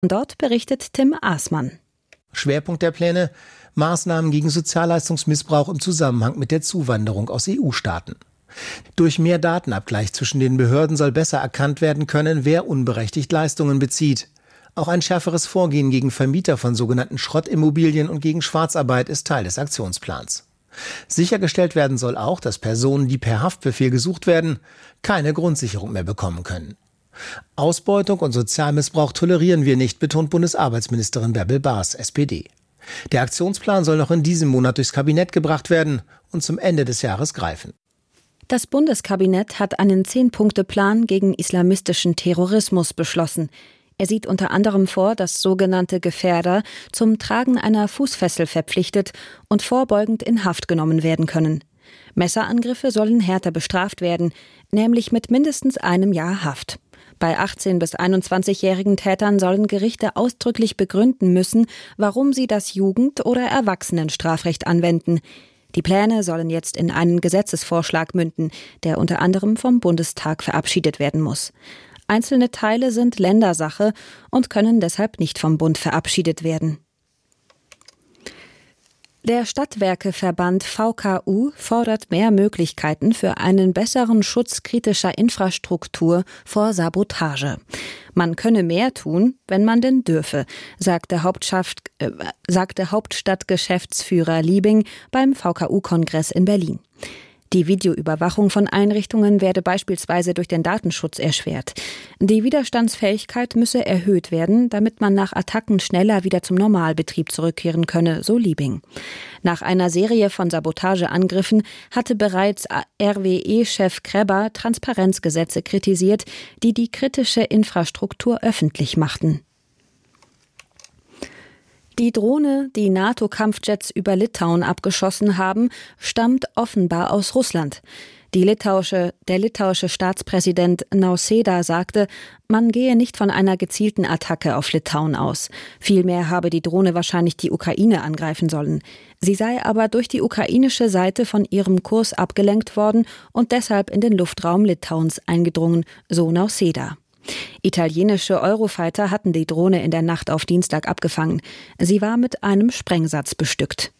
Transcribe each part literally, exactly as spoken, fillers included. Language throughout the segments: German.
Dort berichtet Tim Aßmann. Schwerpunkt der Pläne: Maßnahmen gegen Sozialleistungsmissbrauch im Zusammenhang mit der Zuwanderung aus E U-Staaten. Durch mehr Datenabgleich zwischen den Behörden soll besser erkannt werden können, wer unberechtigt Leistungen bezieht. Auch ein schärferes Vorgehen gegen Vermieter von sogenannten Schrottimmobilien und gegen Schwarzarbeit ist Teil des Aktionsplans. Sichergestellt werden soll auch, dass Personen, die per Haftbefehl gesucht werden, keine Grundsicherung mehr bekommen können. Ausbeutung und Sozialmissbrauch tolerieren wir nicht, betont Bundesarbeitsministerin Bärbel Baas, S P D. Der Aktionsplan soll noch in diesem Monat durchs Kabinett gebracht werden und zum Ende des Jahres greifen. Das Bundeskabinett hat einen Zehn-Punkte-Plan gegen islamistischen Terrorismus beschlossen. Er sieht unter anderem vor, dass sogenannte Gefährder zum Tragen einer Fußfessel verpflichtet und vorbeugend in Haft genommen werden können. Messerangriffe sollen härter bestraft werden, nämlich mit mindestens einem Jahr Haft. Bei achtzehn- bis einundzwanzigjährigen Tätern sollen Gerichte ausdrücklich begründen müssen, warum sie das Jugend- oder Erwachsenenstrafrecht anwenden. Die Pläne sollen jetzt in einen Gesetzesvorschlag münden, der unter anderem vom Bundestag verabschiedet werden muss. Einzelne Teile sind Ländersache und können deshalb nicht vom Bund verabschiedet werden. Der Stadtwerkeverband V K U fordert mehr Möglichkeiten für einen besseren Schutz kritischer Infrastruktur vor Sabotage. Man könne mehr tun, wenn man denn dürfe, sagte, Hauptstadt, äh, sagte Hauptstadtgeschäftsführer Liebing beim V K U-Kongress in Berlin. Die Videoüberwachung von Einrichtungen werde beispielsweise durch den Datenschutz erschwert. Die Widerstandsfähigkeit müsse erhöht werden, damit man nach Attacken schneller wieder zum Normalbetrieb zurückkehren könne, so Liebing. Nach einer Serie von Sabotageangriffen hatte bereits R W E-Chef Kreber Transparenzgesetze kritisiert, die die kritische Infrastruktur öffentlich machten. Die Drohne, die NATO-Kampfjets über Litauen abgeschossen haben, stammt offenbar aus Russland. Die litauische, der litauische Staatspräsident Nausėda sagte, man gehe nicht von einer gezielten Attacke auf Litauen aus. Vielmehr habe die Drohne wahrscheinlich die Ukraine angreifen sollen. Sie sei aber durch die ukrainische Seite von ihrem Kurs abgelenkt worden und deshalb in den Luftraum Litauens eingedrungen, so Nausėda. Italienische Eurofighter hatten die Drohne in der Nacht auf Dienstag abgefangen. Sie war mit einem Sprengsatz bestückt.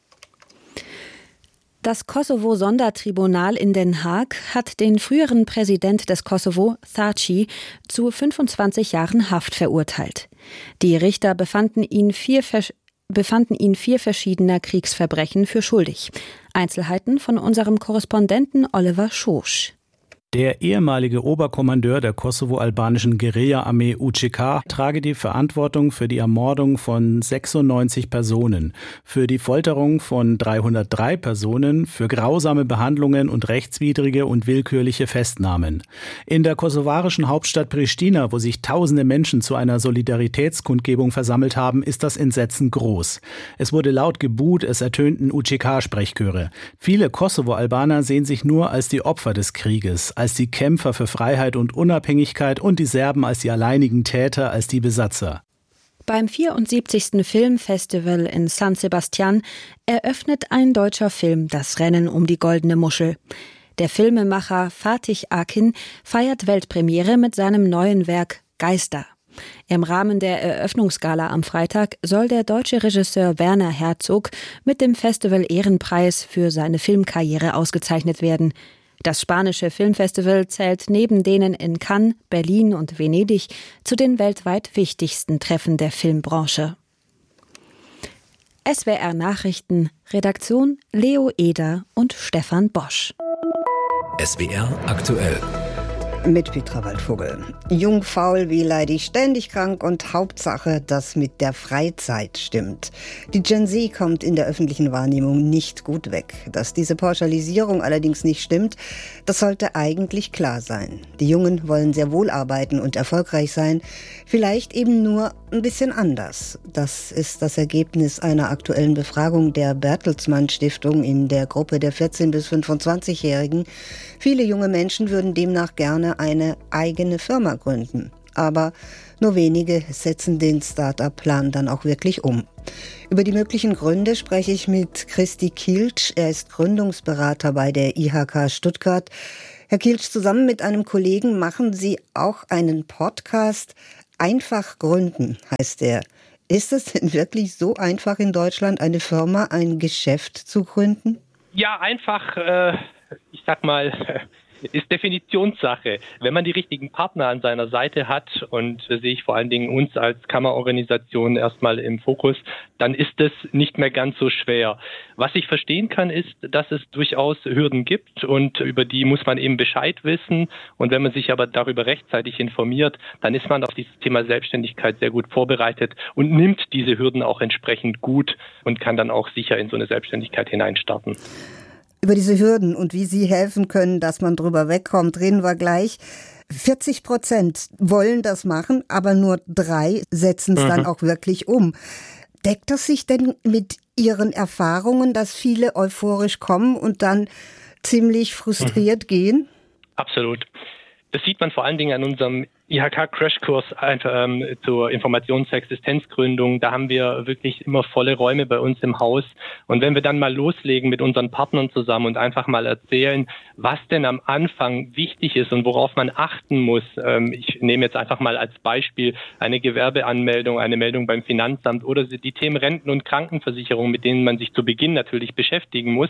Das Kosovo-Sondertribunal in Den Haag hat den früheren Präsident des Kosovo, Thaçi, zu fünfundzwanzig Jahren Haft verurteilt. Die Richter befanden ihn vier, befanden ihn vier verschiedener Kriegsverbrechen für schuldig. Einzelheiten von unserem Korrespondenten Oliver Schosch. Der ehemalige Oberkommandeur der kosovo-albanischen Guerilla-Armee U C K trage die Verantwortung für die Ermordung von sechsundneunzig Personen, für die Folterung von dreihundertdrei Personen, für grausame Behandlungen und rechtswidrige und willkürliche Festnahmen. In der kosovarischen Hauptstadt Pristina, wo sich tausende Menschen zu einer Solidaritätskundgebung versammelt haben, ist das Entsetzen groß. Es wurde laut gebuht, es ertönten U C K-Sprechchöre. Viele Kosovo-Albaner sehen sich nur als die Opfer des Krieges, als die Kämpfer für Freiheit und Unabhängigkeit und die Serben als die alleinigen Täter, als die Besatzer. Beim vierundsiebzigsten Filmfestival in San Sebastian eröffnet ein deutscher Film das Rennen um die Goldene Muschel. Der Filmemacher Fatih Akin feiert Weltpremiere mit seinem neuen Werk Geister. Im Rahmen der Eröffnungsgala am Freitag soll der deutsche Regisseur Werner Herzog mit dem Festival-Ehrenpreis für seine Filmkarriere ausgezeichnet werden. Das spanische Filmfestival zählt neben denen in Cannes, Berlin und Venedig zu den weltweit wichtigsten Treffen der Filmbranche. S W R Nachrichten, Redaktion Leo Eder und Stefan Bosch. S W R aktuell. Mit Petra Waldvogel. Jung, faul wie leidig, ständig krank und Hauptsache, dass mit der Freizeit stimmt. Die Gen Z kommt in der öffentlichen Wahrnehmung nicht gut weg. Dass diese Pauschalisierung allerdings nicht stimmt, das sollte eigentlich klar sein. Die Jungen wollen sehr wohl arbeiten und erfolgreich sein, vielleicht eben nur ein bisschen anders. Das ist das Ergebnis einer aktuellen Befragung der Bertelsmann Stiftung in der Gruppe der vierzehn- bis fünfundzwanzigjährigen. Viele junge Menschen würden demnach gerne eine eigene Firma gründen. Aber nur wenige setzen den Start-up-Plan dann auch wirklich um. Über die möglichen Gründe spreche ich mit Christi Kieltsch. Er ist Gründungsberater bei der I H K Stuttgart. Herr Kieltsch, zusammen mit einem Kollegen machen Sie auch einen Podcast. Einfach gründen heißt der. Ist es denn wirklich so einfach in Deutschland, eine Firma, ein Geschäft zu gründen? Ja, einfach, äh, ich sag mal, ist Definitionssache. Wenn man die richtigen Partner an seiner Seite hat, und da sehe ich vor allen Dingen uns als Kammerorganisation erstmal im Fokus, dann ist es nicht mehr ganz so schwer. Was ich verstehen kann, ist, dass es durchaus Hürden gibt und über die muss man eben Bescheid wissen. Und wenn man sich aber darüber rechtzeitig informiert, dann ist man auf dieses Thema Selbstständigkeit sehr gut vorbereitet und nimmt diese Hürden auch entsprechend gut und kann dann auch sicher in so eine Selbstständigkeit hineinstarten. Über diese Hürden und wie sie helfen können, dass man drüber wegkommt, reden wir gleich. vierzig Prozent wollen das machen, aber nur drei setzen es mhm. dann auch wirklich um. Deckt das sich denn mit Ihren Erfahrungen, dass viele euphorisch kommen und dann ziemlich frustriert mhm. gehen? Absolut. Das sieht man vor allen Dingen an unserem I H K-Crashkurs ähm, zur Informations- und Existenzgründung. Da haben wir wirklich immer volle Räume bei uns im Haus. Und wenn wir dann mal loslegen mit unseren Partnern zusammen und einfach mal erzählen, was denn am Anfang wichtig ist und worauf man achten muss. Ähm, ich nehme jetzt einfach mal als Beispiel eine Gewerbeanmeldung, eine Meldung beim Finanzamt oder die Themen Renten- und Krankenversicherung, mit denen man sich zu Beginn natürlich beschäftigen muss.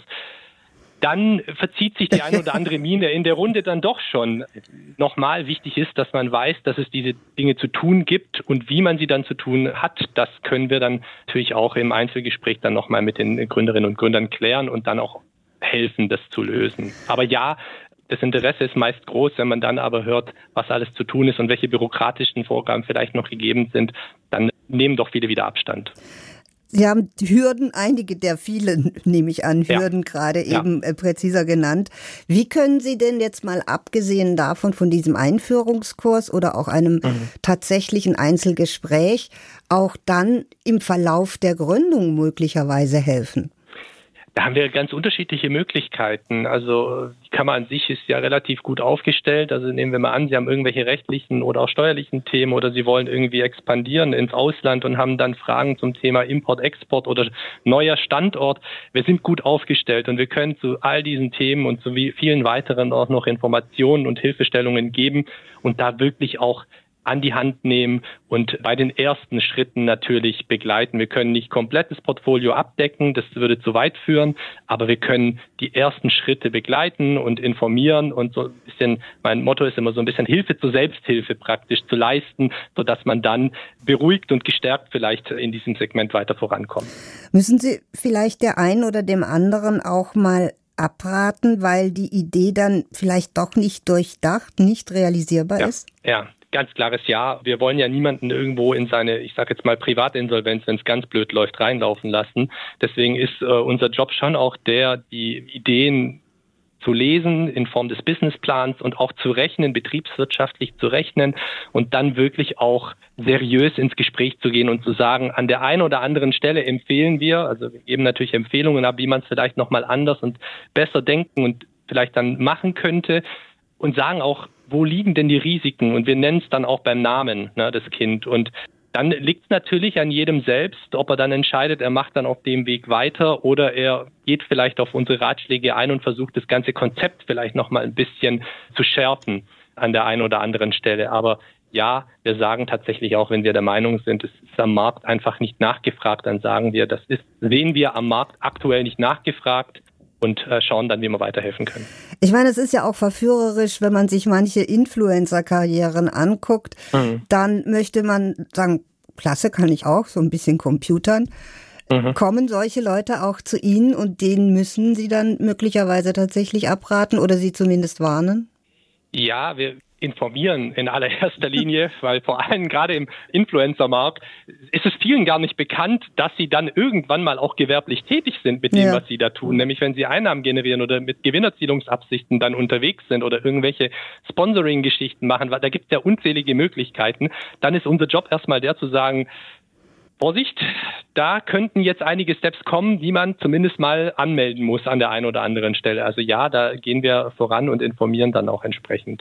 Dann verzieht sich die eine oder andere Miene in der Runde dann doch schon. Nochmal wichtig ist, dass man weiß, dass es diese Dinge zu tun gibt und wie man sie dann zu tun hat, das können wir dann natürlich auch im Einzelgespräch dann nochmal mit den Gründerinnen und Gründern klären und dann auch helfen, das zu lösen. Aber ja, das Interesse ist meist groß, wenn man dann aber hört, was alles zu tun ist und welche bürokratischen Vorgaben vielleicht noch gegeben sind, dann nehmen doch viele wieder Abstand. Sie haben Hürden, einige der vielen, nehme ich an, Hürden ja. gerade ja. eben äh, präziser genannt. Wie können Sie denn jetzt mal abgesehen davon, von diesem Einführungskurs oder auch einem mhm. tatsächlichen Einzelgespräch, auch dann im Verlauf der Gründung möglicherweise helfen? Da haben wir ganz unterschiedliche Möglichkeiten. Also die Kammer an sich ist ja relativ gut aufgestellt. Also nehmen wir mal an, Sie haben irgendwelche rechtlichen oder auch steuerlichen Themen oder Sie wollen irgendwie expandieren ins Ausland und haben dann Fragen zum Thema Import, Export oder neuer Standort. Wir sind gut aufgestellt und wir können zu all diesen Themen und zu vielen weiteren auch noch Informationen und Hilfestellungen geben und da wirklich auch an die Hand nehmen und bei den ersten Schritten natürlich begleiten. Wir können nicht komplett das Portfolio abdecken, das würde zu weit führen, aber wir können die ersten Schritte begleiten und informieren und so ein bisschen, mein Motto ist immer so ein bisschen Hilfe zur Selbsthilfe praktisch zu leisten, sodass man dann beruhigt und gestärkt vielleicht in diesem Segment weiter vorankommt. Müssen Sie vielleicht der einen oder dem anderen auch mal abraten, weil die Idee dann vielleicht doch nicht durchdacht, nicht realisierbar ja, ist? Ja. Ganz klares Ja. Wir wollen ja niemanden irgendwo in seine, ich sage jetzt mal Privatinsolvenz, wenn es ganz blöd läuft, reinlaufen lassen. Deswegen ist äh, unser Job schon auch der, die Ideen zu lesen in Form des Businessplans und auch zu rechnen, betriebswirtschaftlich zu rechnen und dann wirklich auch seriös ins Gespräch zu gehen und zu sagen, an der einen oder anderen Stelle empfehlen wir, also wir geben natürlich Empfehlungen ab, wie man es vielleicht nochmal anders und besser denken und vielleicht dann machen könnte und sagen auch, wo liegen denn die Risiken? Und wir nennen es dann auch beim Namen, ne, das Kind. Und dann liegt es natürlich an jedem selbst, ob er dann entscheidet, er macht dann auf dem Weg weiter oder er geht vielleicht auf unsere Ratschläge ein und versucht, das ganze Konzept vielleicht nochmal ein bisschen zu schärfen an der einen oder anderen Stelle. Aber ja, wir sagen tatsächlich auch, wenn wir der Meinung sind, es ist am Markt einfach nicht nachgefragt, dann sagen wir, das ist, sehen wir am Markt aktuell nicht nachgefragt. Und äh, schauen dann, wie wir weiterhelfen können. Ich meine, es ist ja auch verführerisch, wenn man sich manche Influencer-Karrieren anguckt, mhm. dann möchte man sagen, klasse, kann ich auch, so ein bisschen computern. Mhm. Kommen solche Leute auch zu Ihnen und denen müssen Sie dann möglicherweise tatsächlich abraten oder Sie zumindest warnen? Ja, wir informieren in allererster Linie, weil vor allem gerade im Influencer-Markt ist es vielen gar nicht bekannt, dass sie dann irgendwann mal auch gewerblich tätig sind mit dem, ja. was sie da tun. Nämlich wenn sie Einnahmen generieren oder mit Gewinnerzielungsabsichten dann unterwegs sind oder irgendwelche Sponsoring-Geschichten machen, weil da gibt es ja unzählige Möglichkeiten. Dann ist unser Job erstmal der zu sagen, Vorsicht, da könnten jetzt einige Steps kommen, die man zumindest mal anmelden muss an der einen oder anderen Stelle. Also ja, da gehen wir voran und informieren dann auch entsprechend.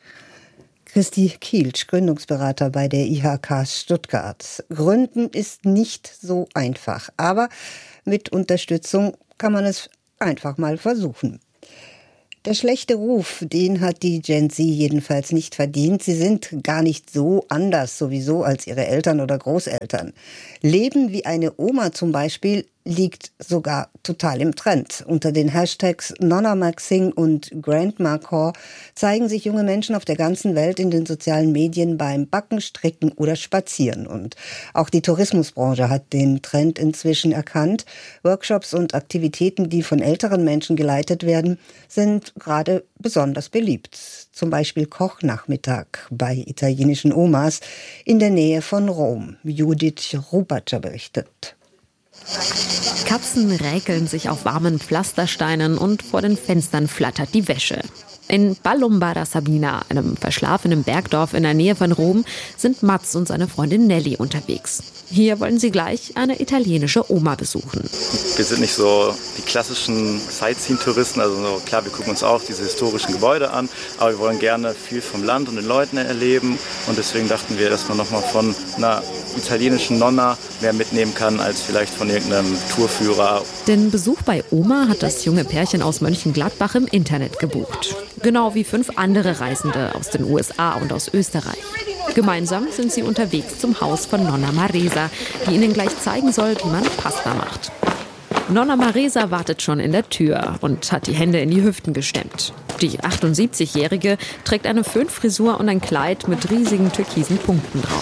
Christi Kielsch, Gründungsberater bei der I H K Stuttgart. Gründen ist nicht so einfach, aber mit Unterstützung kann man es einfach mal versuchen. Der schlechte Ruf, den hat die Gen Z jedenfalls nicht verdient. Sie sind gar nicht so anders sowieso als ihre Eltern oder Großeltern. Leben wie eine Oma zum Beispiel liegt sogar total im Trend. Unter den Hashtags Nonna Maxing und Grandma Core zeigen sich junge Menschen auf der ganzen Welt in den sozialen Medien beim Backen, Stricken oder Spazieren. Und auch die Tourismusbranche hat den Trend inzwischen erkannt. Workshops und Aktivitäten, die von älteren Menschen geleitet werden, sind gerade besonders beliebt. Zum Beispiel Kochnachmittag bei italienischen Omas in der Nähe von Rom. Judith Rubatscher berichtet. Katzen räkeln sich auf warmen Pflastersteinen und vor den Fenstern flattert die Wäsche. In Balombara Sabina, einem verschlafenen Bergdorf in der Nähe von Rom, sind Mats und seine Freundin Nelly unterwegs. Hier wollen sie gleich eine italienische Oma besuchen. Wir sind nicht so die klassischen Sightseeing-Touristen, also so, klar, wir gucken uns auch diese historischen Gebäude an, aber wir wollen gerne viel vom Land und den Leuten erleben und deswegen dachten wir, dass man nochmal von einer italienischen Nonna mehr mitnehmen kann als vielleicht von irgendeinem Tourführer. Den Besuch bei Oma hat das junge Pärchen aus Mönchengladbach im Internet gebucht. Genau wie fünf andere Reisende aus den U S A und aus Österreich. Gemeinsam sind sie unterwegs zum Haus von Nonna Maresa, die ihnen gleich zeigen soll, wie man Pasta macht. Nonna Maresa wartet schon in der Tür und hat die Hände in die Hüften gestemmt. Die achtundsiebzigjährige trägt eine Föhnfrisur und ein Kleid mit riesigen türkisen Punkten drauf.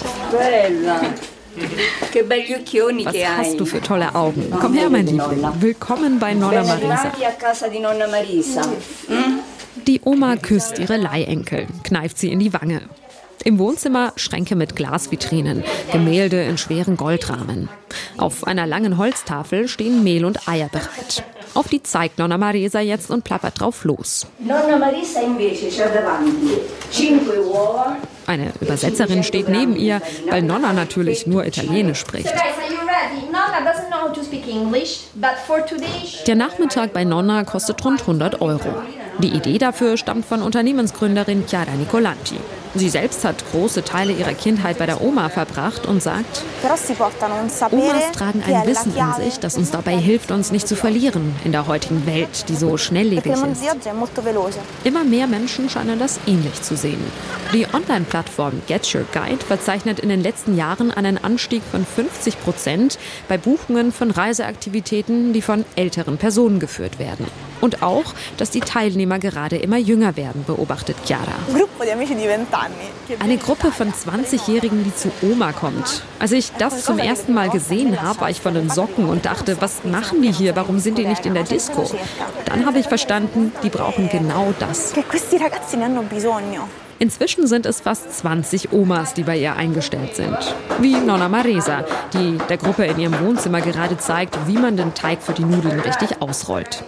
Was hast du für tolle Augen? Komm her, mein Liebling. Willkommen bei Nonna Maresa. Die Oma küsst ihre Leihenkel, kneift sie in die Wange. Im Wohnzimmer Schränke mit Glasvitrinen, Gemälde in schweren Goldrahmen. Auf einer langen Holztafel stehen Mehl und Eier bereit. Auf die zeigt Nonna Maresa jetzt und plappert drauf los. Eine Übersetzerin steht neben ihr, weil Nonna natürlich nur Italienisch spricht. Der Nachmittag bei Nonna kostet rund hundert Euro. Die Idee dafür stammt von Unternehmensgründerin Chiara Nicolanti. Sie selbst hat große Teile ihrer Kindheit bei der Oma verbracht und sagt, Omas tragen ein Wissen in sich, das uns dabei hilft, uns nicht zu verlieren in der heutigen Welt, die so schnelllebig ist. Immer mehr Menschen scheinen das ähnlich zu sehen. Die Online-Plattform Get Your Guide verzeichnet in den letzten Jahren einen Anstieg von fünfzig Prozent bei Buchungen von Reiseaktivitäten, die von älteren Personen geführt werden. Und auch, dass die Teilnehmer gerade immer jünger werden, beobachtet Chiara. Eine Gruppe von zwanzigjährigen, die zu Oma kommt. Als ich das zum ersten Mal gesehen habe, war ich von den Socken und dachte, was machen die hier? Warum sind die nicht in der Disco? Dann habe ich verstanden, die brauchen genau das. Inzwischen sind es fast zwanzig Omas, die bei ihr eingestellt sind. Wie Nonna Maresa, die der Gruppe in ihrem Wohnzimmer gerade zeigt, wie man den Teig für die Nudeln richtig ausrollt.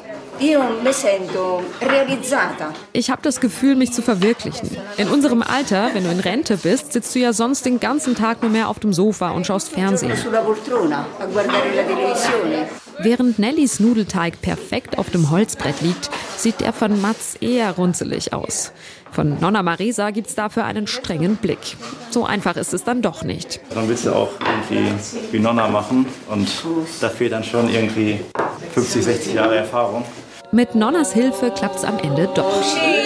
Ich habe das Gefühl, mich zu verwirklichen. In unserem Alter, wenn du in Rente bist, sitzt du ja sonst den ganzen Tag nur mehr auf dem Sofa und schaust Fernsehen. Während Nellys Nudelteig perfekt auf dem Holzbrett liegt, sieht der von Mats eher runzelig aus. Von Nonna Maresa gibt's dafür einen strengen Blick. So einfach ist es dann doch nicht. Dann willst du auch irgendwie wie Nonna machen und da fehlt dann schon irgendwie fünfzig, sechzig Jahre Erfahrung. Mit Nonnas Hilfe klappt's am Ende doch.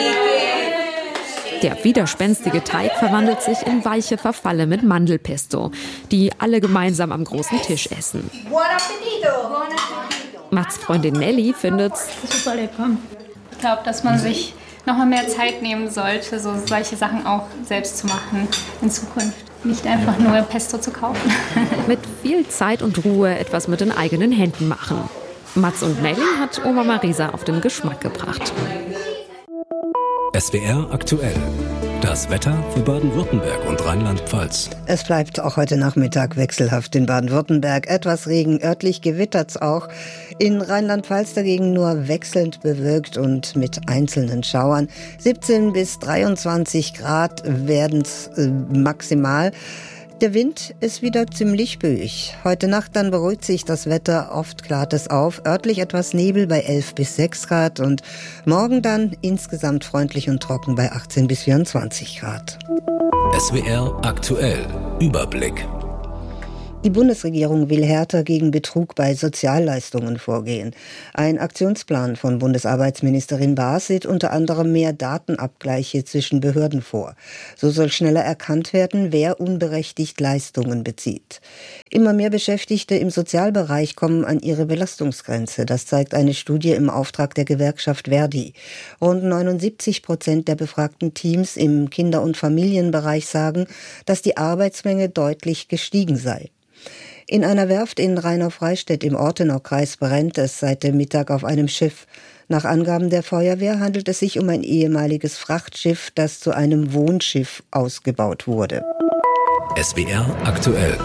Der widerspenstige Teig verwandelt sich in weiche Verfalle mit Mandelpesto, die alle gemeinsam am großen Tisch essen. Mats Freundin Nelly findet's super lecker. Ich glaube, dass man sich noch mal mehr Zeit nehmen sollte, so solche Sachen auch selbst zu machen in Zukunft. Nicht einfach nur Pesto zu kaufen. Mit viel Zeit und Ruhe etwas mit den eigenen Händen machen. Mats und Nelly hat Oma Maresa auf den Geschmack gebracht. S W R aktuell. Das Wetter für Baden-Württemberg und Rheinland-Pfalz. Es bleibt auch heute Nachmittag wechselhaft in Baden-Württemberg. Etwas Regen, örtlich gewittert's auch. In Rheinland-Pfalz dagegen nur wechselnd bewölkt und mit einzelnen Schauern. siebzehn bis dreiundzwanzig Grad werden's äh, maximal. Der Wind ist wieder ziemlich böig. Heute Nacht dann beruhigt sich das Wetter, oft klart es auf. Örtlich etwas Nebel bei elf bis sechs Grad und morgen dann insgesamt freundlich und trocken bei achtzehn bis vierundzwanzig Grad. S W R aktuell. Überblick. Die Bundesregierung will härter gegen Betrug bei Sozialleistungen vorgehen. Ein Aktionsplan von Bundesarbeitsministerin Baas sieht unter anderem mehr Datenabgleiche zwischen Behörden vor. So soll schneller erkannt werden, wer unberechtigt Leistungen bezieht. Immer mehr Beschäftigte im Sozialbereich kommen an ihre Belastungsgrenze. Das zeigt eine Studie im Auftrag der Gewerkschaft Verdi. Rund neunundsiebzig Prozent der befragten Teams im Kinder- und Familienbereich sagen, dass die Arbeitsmenge deutlich gestiegen sei. In einer Werft in Rheinauf-Reichstätt im Ortenaukreis brennt es seit dem Mittag auf einem Schiff. Nach Angaben der Feuerwehr handelt es sich um ein ehemaliges Frachtschiff, das zu einem Wohnschiff ausgebaut wurde. S W R aktuell.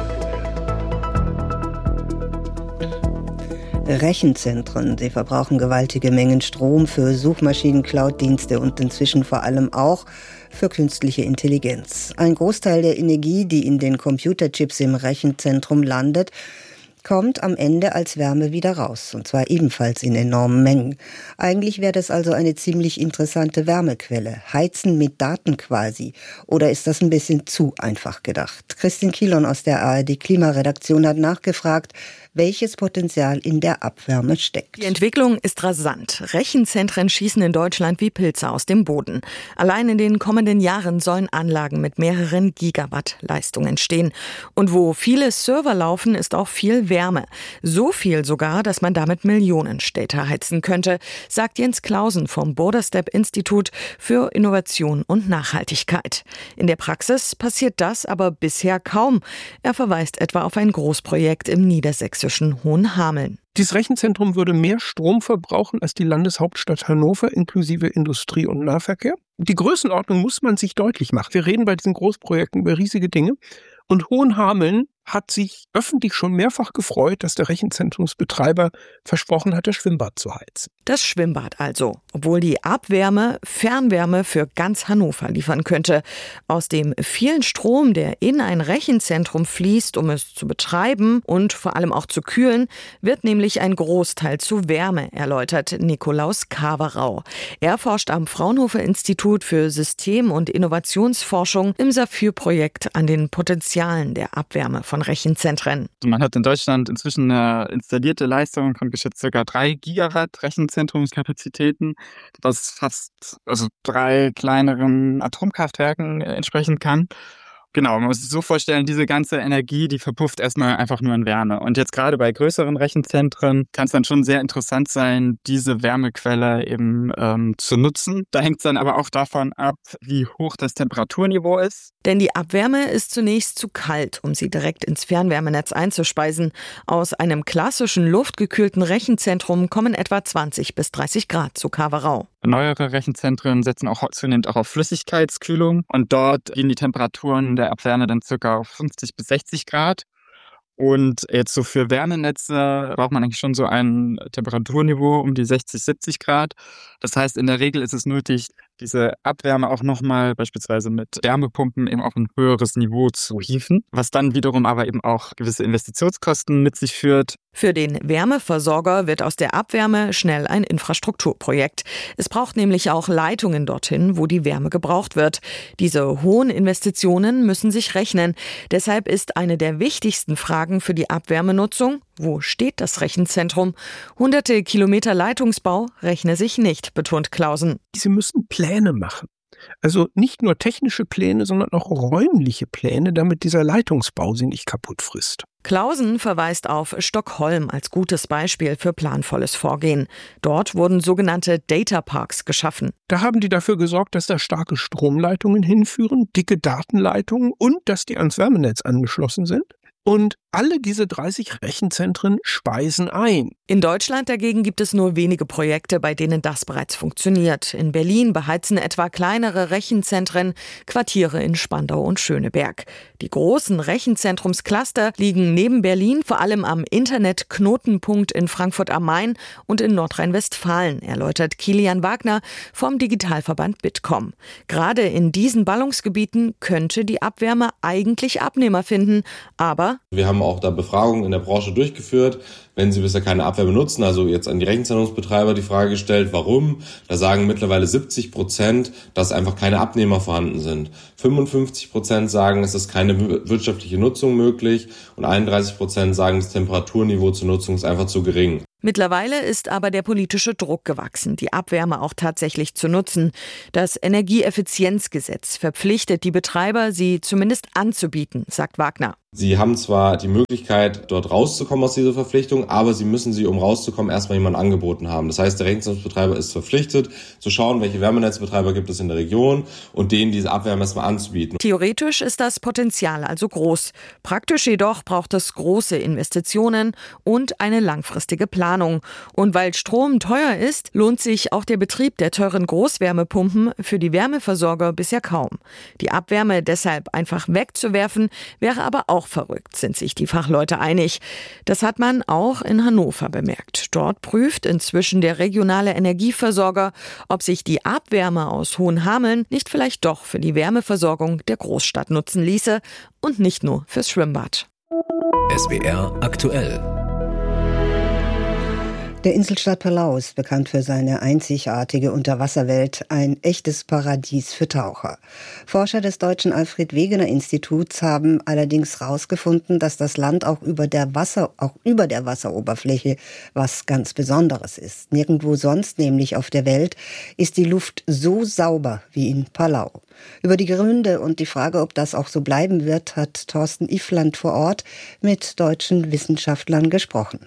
Rechenzentren, sie verbrauchen gewaltige Mengen Strom für Suchmaschinen, Cloud-Dienste und inzwischen vor allem auch für künstliche Intelligenz. Ein Großteil der Energie, die in den Computerchips im Rechenzentrum landet, kommt am Ende als Wärme wieder raus, und zwar ebenfalls in enormen Mengen. Eigentlich wäre das also eine ziemlich interessante Wärmequelle. Heizen mit Daten quasi. Oder ist das ein bisschen zu einfach gedacht? Christine Kielon aus der A R D-Klimaredaktion hat nachgefragt, welches Potenzial in der Abwärme steckt. Die Entwicklung ist rasant. Rechenzentren schießen in Deutschland wie Pilze aus dem Boden. Allein in den kommenden Jahren sollen Anlagen mit mehreren Gigawatt Leistung entstehen. Und wo viele Server laufen, ist auch viel Wärme. So viel sogar, dass man damit Millionen Städte heizen könnte, sagt Jens Clausen vom Borderstep-Institut für Innovation und Nachhaltigkeit. In der Praxis passiert das aber bisher kaum. Er verweist etwa auf ein Großprojekt im niedersächsischen Hohenhameln. Dieses Rechenzentrum würde mehr Strom verbrauchen als die Landeshauptstadt Hannover inklusive Industrie- und Nahverkehr. Die Größenordnung muss man sich deutlich machen. Wir reden bei diesen Großprojekten über riesige Dinge. Und Hohenhameln hat sich öffentlich schon mehrfach gefreut, dass der Rechenzentrumsbetreiber versprochen hat, das Schwimmbad zu heizen. Das Schwimmbad also, obwohl die Abwärme Fernwärme für ganz Hannover liefern könnte. Aus dem vielen Strom, der in ein Rechenzentrum fließt, um es zu betreiben und vor allem auch zu kühlen, wird nämlich ein Großteil zu Wärme, erläutert Nikolaus Kaverau. Er forscht am Fraunhofer Institut für System- und Innovationsforschung im Saphir-Projekt an den Potenzialen der Abwärme von Rechenzentren. Man hat in Deutschland inzwischen eine installierte Leistung von geschätzt ca. drei Gigawatt Rechenzentrumskapazitäten, was fast also drei kleineren Atomkraftwerken entsprechen kann. Genau, man muss sich so vorstellen, diese ganze Energie, die verpufft erstmal einfach nur in Wärme. Und jetzt gerade bei größeren Rechenzentren kann es dann schon sehr interessant sein, diese Wärmequelle eben ähm, zu nutzen. Da hängt es dann aber auch davon ab, wie hoch das Temperaturniveau ist. Denn die Abwärme ist zunächst zu kalt, um sie direkt ins Fernwärmenetz einzuspeisen. Aus einem klassischen luftgekühlten Rechenzentrum kommen etwa zwanzig bis dreißig Grad zu Kaverau. Neuere Rechenzentren setzen auch zunehmend auch auf Flüssigkeitskühlung und dort gehen die Temperaturen der Abwärme dann ca. auf fünfzig bis sechzig Grad. Und jetzt so für Wärmenetze braucht man eigentlich schon so ein Temperaturniveau um die sechzig, siebzig Grad. Das heißt, in der Regel ist es nötig, diese Abwärme auch nochmal beispielsweise mit Wärmepumpen eben auf ein höheres Niveau zu hieven, was dann wiederum aber eben auch gewisse Investitionskosten mit sich führt. Für den Wärmeversorger wird aus der Abwärme schnell ein Infrastrukturprojekt. Es braucht nämlich auch Leitungen dorthin, wo die Wärme gebraucht wird. Diese hohen Investitionen müssen sich rechnen. Deshalb ist eine der wichtigsten Fragen für die Abwärmenutzung: Wo steht das Rechenzentrum? Hunderte Kilometer Leitungsbau rechne sich nicht, betont Clausen. Sie müssen Pläne machen. Also nicht nur technische Pläne, sondern auch räumliche Pläne, damit dieser Leitungsbau sie nicht kaputt frisst. Clausen verweist auf Stockholm als gutes Beispiel für planvolles Vorgehen. Dort wurden sogenannte Data Parks geschaffen. Da haben die dafür gesorgt, dass da starke Stromleitungen hinführen, dicke Datenleitungen und dass die ans Wärmenetz angeschlossen sind. Und alle diese dreißig Rechenzentren speisen ein. In Deutschland dagegen gibt es nur wenige Projekte, bei denen das bereits funktioniert. In Berlin beheizen etwa kleinere Rechenzentren Quartiere in Spandau und Schöneberg. Die großen Rechenzentrumscluster liegen neben Berlin vor allem am Internet-Knotenpunkt in Frankfurt am Main und in Nordrhein-Westfalen, erläutert Kilian Wagner vom Digitalverband Bitkom. Gerade in diesen Ballungsgebieten könnte die Abwärme eigentlich Abnehmer finden, aber wir haben auch da Befragungen in der Branche durchgeführt, wenn sie bisher keine Abwärme nutzen, also jetzt an die Rechenzentrumsbetreiber die Frage gestellt, warum? Da sagen mittlerweile siebzig Prozent, dass einfach keine Abnehmer vorhanden sind. fünfundfünfzig Prozent sagen, es ist keine wirtschaftliche Nutzung möglich und einunddreißig Prozent sagen, das Temperaturniveau zur Nutzung ist einfach zu gering. Mittlerweile ist aber der politische Druck gewachsen, die Abwärme auch tatsächlich zu nutzen. Das Energieeffizienzgesetz verpflichtet die Betreiber, sie zumindest anzubieten, sagt Wagner. Sie haben zwar die Möglichkeit, dort rauszukommen aus dieser Verpflichtung, aber sie müssen sie, um rauszukommen, erstmal jemanden angeboten haben. Das heißt, der Rechenzentrumsbetreiber ist verpflichtet, zu schauen, welche Wärmenetzbetreiber gibt es in der Region und denen diese Abwärme erstmal anzubieten. Theoretisch ist das Potenzial also groß. Praktisch jedoch braucht es große Investitionen und eine langfristige Planung. Und weil Strom teuer ist, lohnt sich auch der Betrieb der teuren Großwärmepumpen für die Wärmeversorger bisher kaum. Die Abwärme deshalb einfach wegzuwerfen, wäre aber auch verrückt, sind sich die Fachleute einig. Das hat man auch in Hannover bemerkt. Dort prüft inzwischen der regionale Energieversorger, ob sich die Abwärme aus Hohenhameln nicht vielleicht doch für die Wärmeversorgung der Großstadt nutzen ließe und nicht nur fürs Schwimmbad. S W R aktuell. Der Inselstaat Palau ist bekannt für seine einzigartige Unterwasserwelt, ein echtes Paradies für Taucher. Forscher des deutschen Alfred-Wegener-Instituts haben allerdings herausgefunden, dass das Land auch über der Wasser, auch über der Wasseroberfläche was ganz Besonderes ist. Nirgendwo sonst, nämlich auf der Welt, ist die Luft so sauber wie in Palau. Über die Gründe und die Frage, ob das auch so bleiben wird, hat Thorsten Iffland vor Ort mit deutschen Wissenschaftlern gesprochen.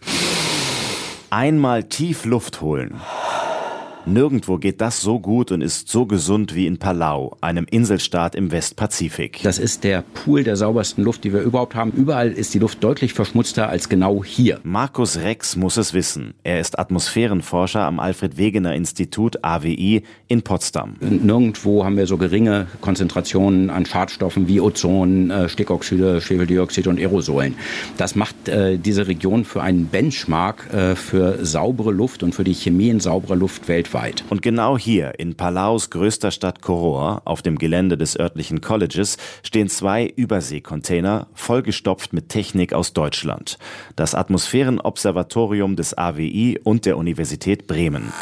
Einmal tief Luft holen. Nirgendwo geht das so gut und ist so gesund wie in Palau, einem Inselstaat im Westpazifik. Das ist der Pool der saubersten Luft, die wir überhaupt haben. Überall ist die Luft deutlich verschmutzter als genau hier. Markus Rex muss es wissen. Er ist Atmosphärenforscher am Alfred-Wegener-Institut A W I in Potsdam. Nirgendwo haben wir so geringe Konzentrationen an Schadstoffen wie Ozon, äh, Stickoxide, Schwefeldioxid und Aerosolen. Das macht äh, diese Region für einen Benchmark äh, für saubere Luft und für die Chemie in sauberer Luft weltweit. Und genau hier, in Palaus größter Stadt Koror, auf dem Gelände des örtlichen Colleges, stehen zwei Überseekontainer, vollgestopft mit Technik aus Deutschland. Das Atmosphärenobservatorium des A W I und der Universität Bremen.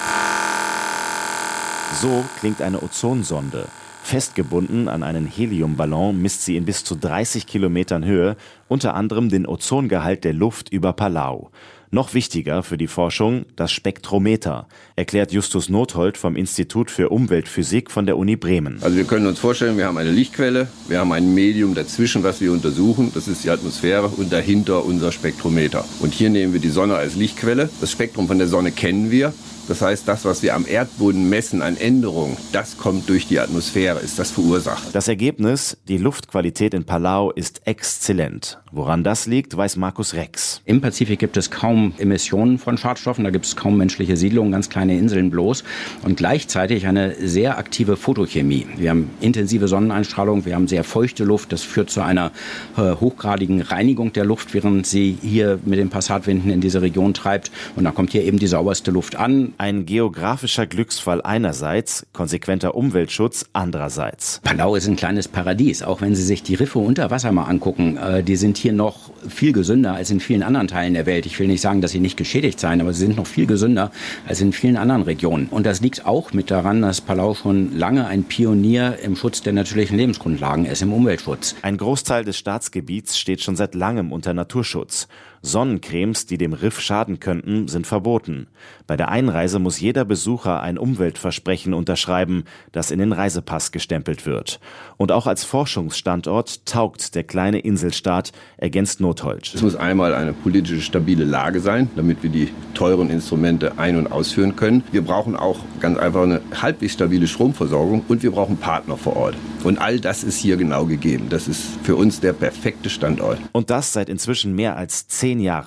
So klingt eine Ozonsonde. Festgebunden an einen Heliumballon misst sie in bis zu dreißig Kilometern Höhe, unter anderem den Ozongehalt der Luft über Palau. Noch wichtiger für die Forschung das Spektrometer, erklärt Justus Nothold vom Institut für Umweltphysik von der Uni Bremen. Also wir können uns vorstellen, wir haben eine Lichtquelle, wir haben ein Medium dazwischen, was wir untersuchen, das ist die Atmosphäre und dahinter unser Spektrometer. Und hier nehmen wir die Sonne als Lichtquelle. Das Spektrum von der Sonne kennen wir. Das heißt, das, was wir am Erdboden messen an Änderungen, das kommt durch die Atmosphäre, ist das verursacht. Das Ergebnis, die Luftqualität in Palau ist exzellent. Woran das liegt, weiß Markus Rex. Im Pazifik gibt es kaum Emissionen von Schadstoffen, da gibt es kaum menschliche Siedlungen, ganz kleine Inseln bloß und gleichzeitig eine sehr aktive Photochemie. Wir haben intensive Sonneneinstrahlung, wir haben sehr feuchte Luft, das führt zu einer äh, hochgradigen Reinigung der Luft, während sie hier mit den Passatwinden in diese Region treibt und dann kommt hier eben die sauberste Luft an. Ein geografischer Glücksfall einerseits, konsequenter Umweltschutz andererseits. Palau ist ein kleines Paradies, auch wenn Sie sich die Riffe unter Wasser mal angucken, äh, die sind hier noch viel gesünder als in vielen anderen Teilen der Welt. Ich will nicht sagen, dass sie nicht geschädigt seien, aber sie sind noch viel gesünder als in vielen anderen Regionen. Und das liegt auch mit daran, dass Palau schon lange ein Pionier im Schutz der natürlichen Lebensgrundlagen ist, im Umweltschutz. Ein Großteil des Staatsgebiets steht schon seit langem unter Naturschutz. Sonnencremes, die dem Riff schaden könnten, sind verboten. Bei der Einreise muss jeder Besucher ein Umweltversprechen unterschreiben, das in den Reisepass gestempelt wird. Und auch als Forschungsstandort taugt der kleine Inselstaat, ergänzt Nothold. Es muss einmal eine politisch stabile Lage sein, damit wir die teuren Instrumente ein- und ausführen können. Wir brauchen auch ganz einfach eine halbwegs stabile Stromversorgung und wir brauchen Partner vor Ort. Und all das ist hier genau gegeben. Das ist für uns der perfekte Standort. Und das seit inzwischen mehr als zehn Jahren.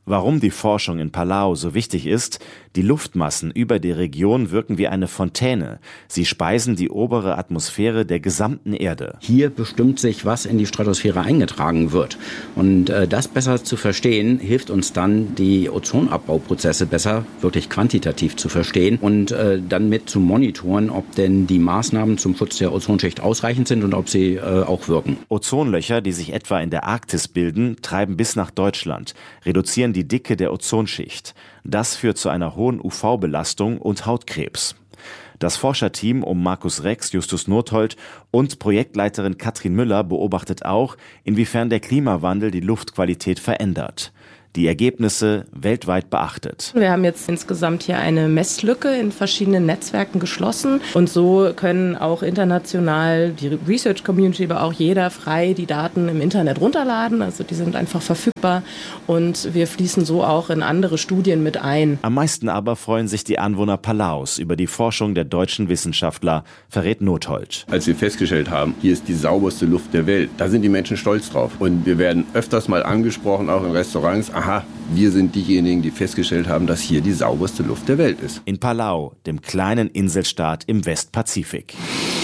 Warum die Forschung in Palau so wichtig ist? Die Luftmassen über die Region wirken wie eine Fontäne. Sie speisen die obere Atmosphäre der gesamten Erde. Hier bestimmt sich, was in die Stratosphäre eingetragen wird. Und äh, das besser zu verstehen, hilft uns dann, die Ozonabbauprozesse besser, wirklich quantitativ zu verstehen und äh, dann mit zu monitoren, ob denn die Maßnahmen zum Schutz der Ozonschicht ausreichend sind und ob sie äh, auch wirken. Ozonlöcher, die sich etwa in der Arktis bilden, treiben bis nach Deutschland, reduzieren die Dicke der Ozonschicht. Das führt zu einer hohen U V-Belastung und Hautkrebs. Das Forscherteam um Markus Rex, Justus Nothold und Projektleiterin Katrin Müller beobachtet auch, inwiefern der Klimawandel die Luftqualität verändert. Die Ergebnisse weltweit beachtet. Wir haben jetzt insgesamt hier eine Messlücke in verschiedenen Netzwerken geschlossen und so können auch international die Research Community, aber auch jeder frei die Daten im Internet runterladen. Also die sind einfach verfügbar und wir fließen so auch in andere Studien mit ein. Am meisten aber freuen sich die Anwohner Palaus über die Forschung der deutschen Wissenschaftler, verrät Nothold. Als wir festgestellt haben, hier ist die sauberste Luft der Welt, da sind die Menschen stolz drauf. Und wir werden öfters mal angesprochen, auch in Restaurants, aha, wir sind diejenigen, die festgestellt haben, dass hier die sauberste Luft der Welt ist. In Palau, dem kleinen Inselstaat im Westpazifik.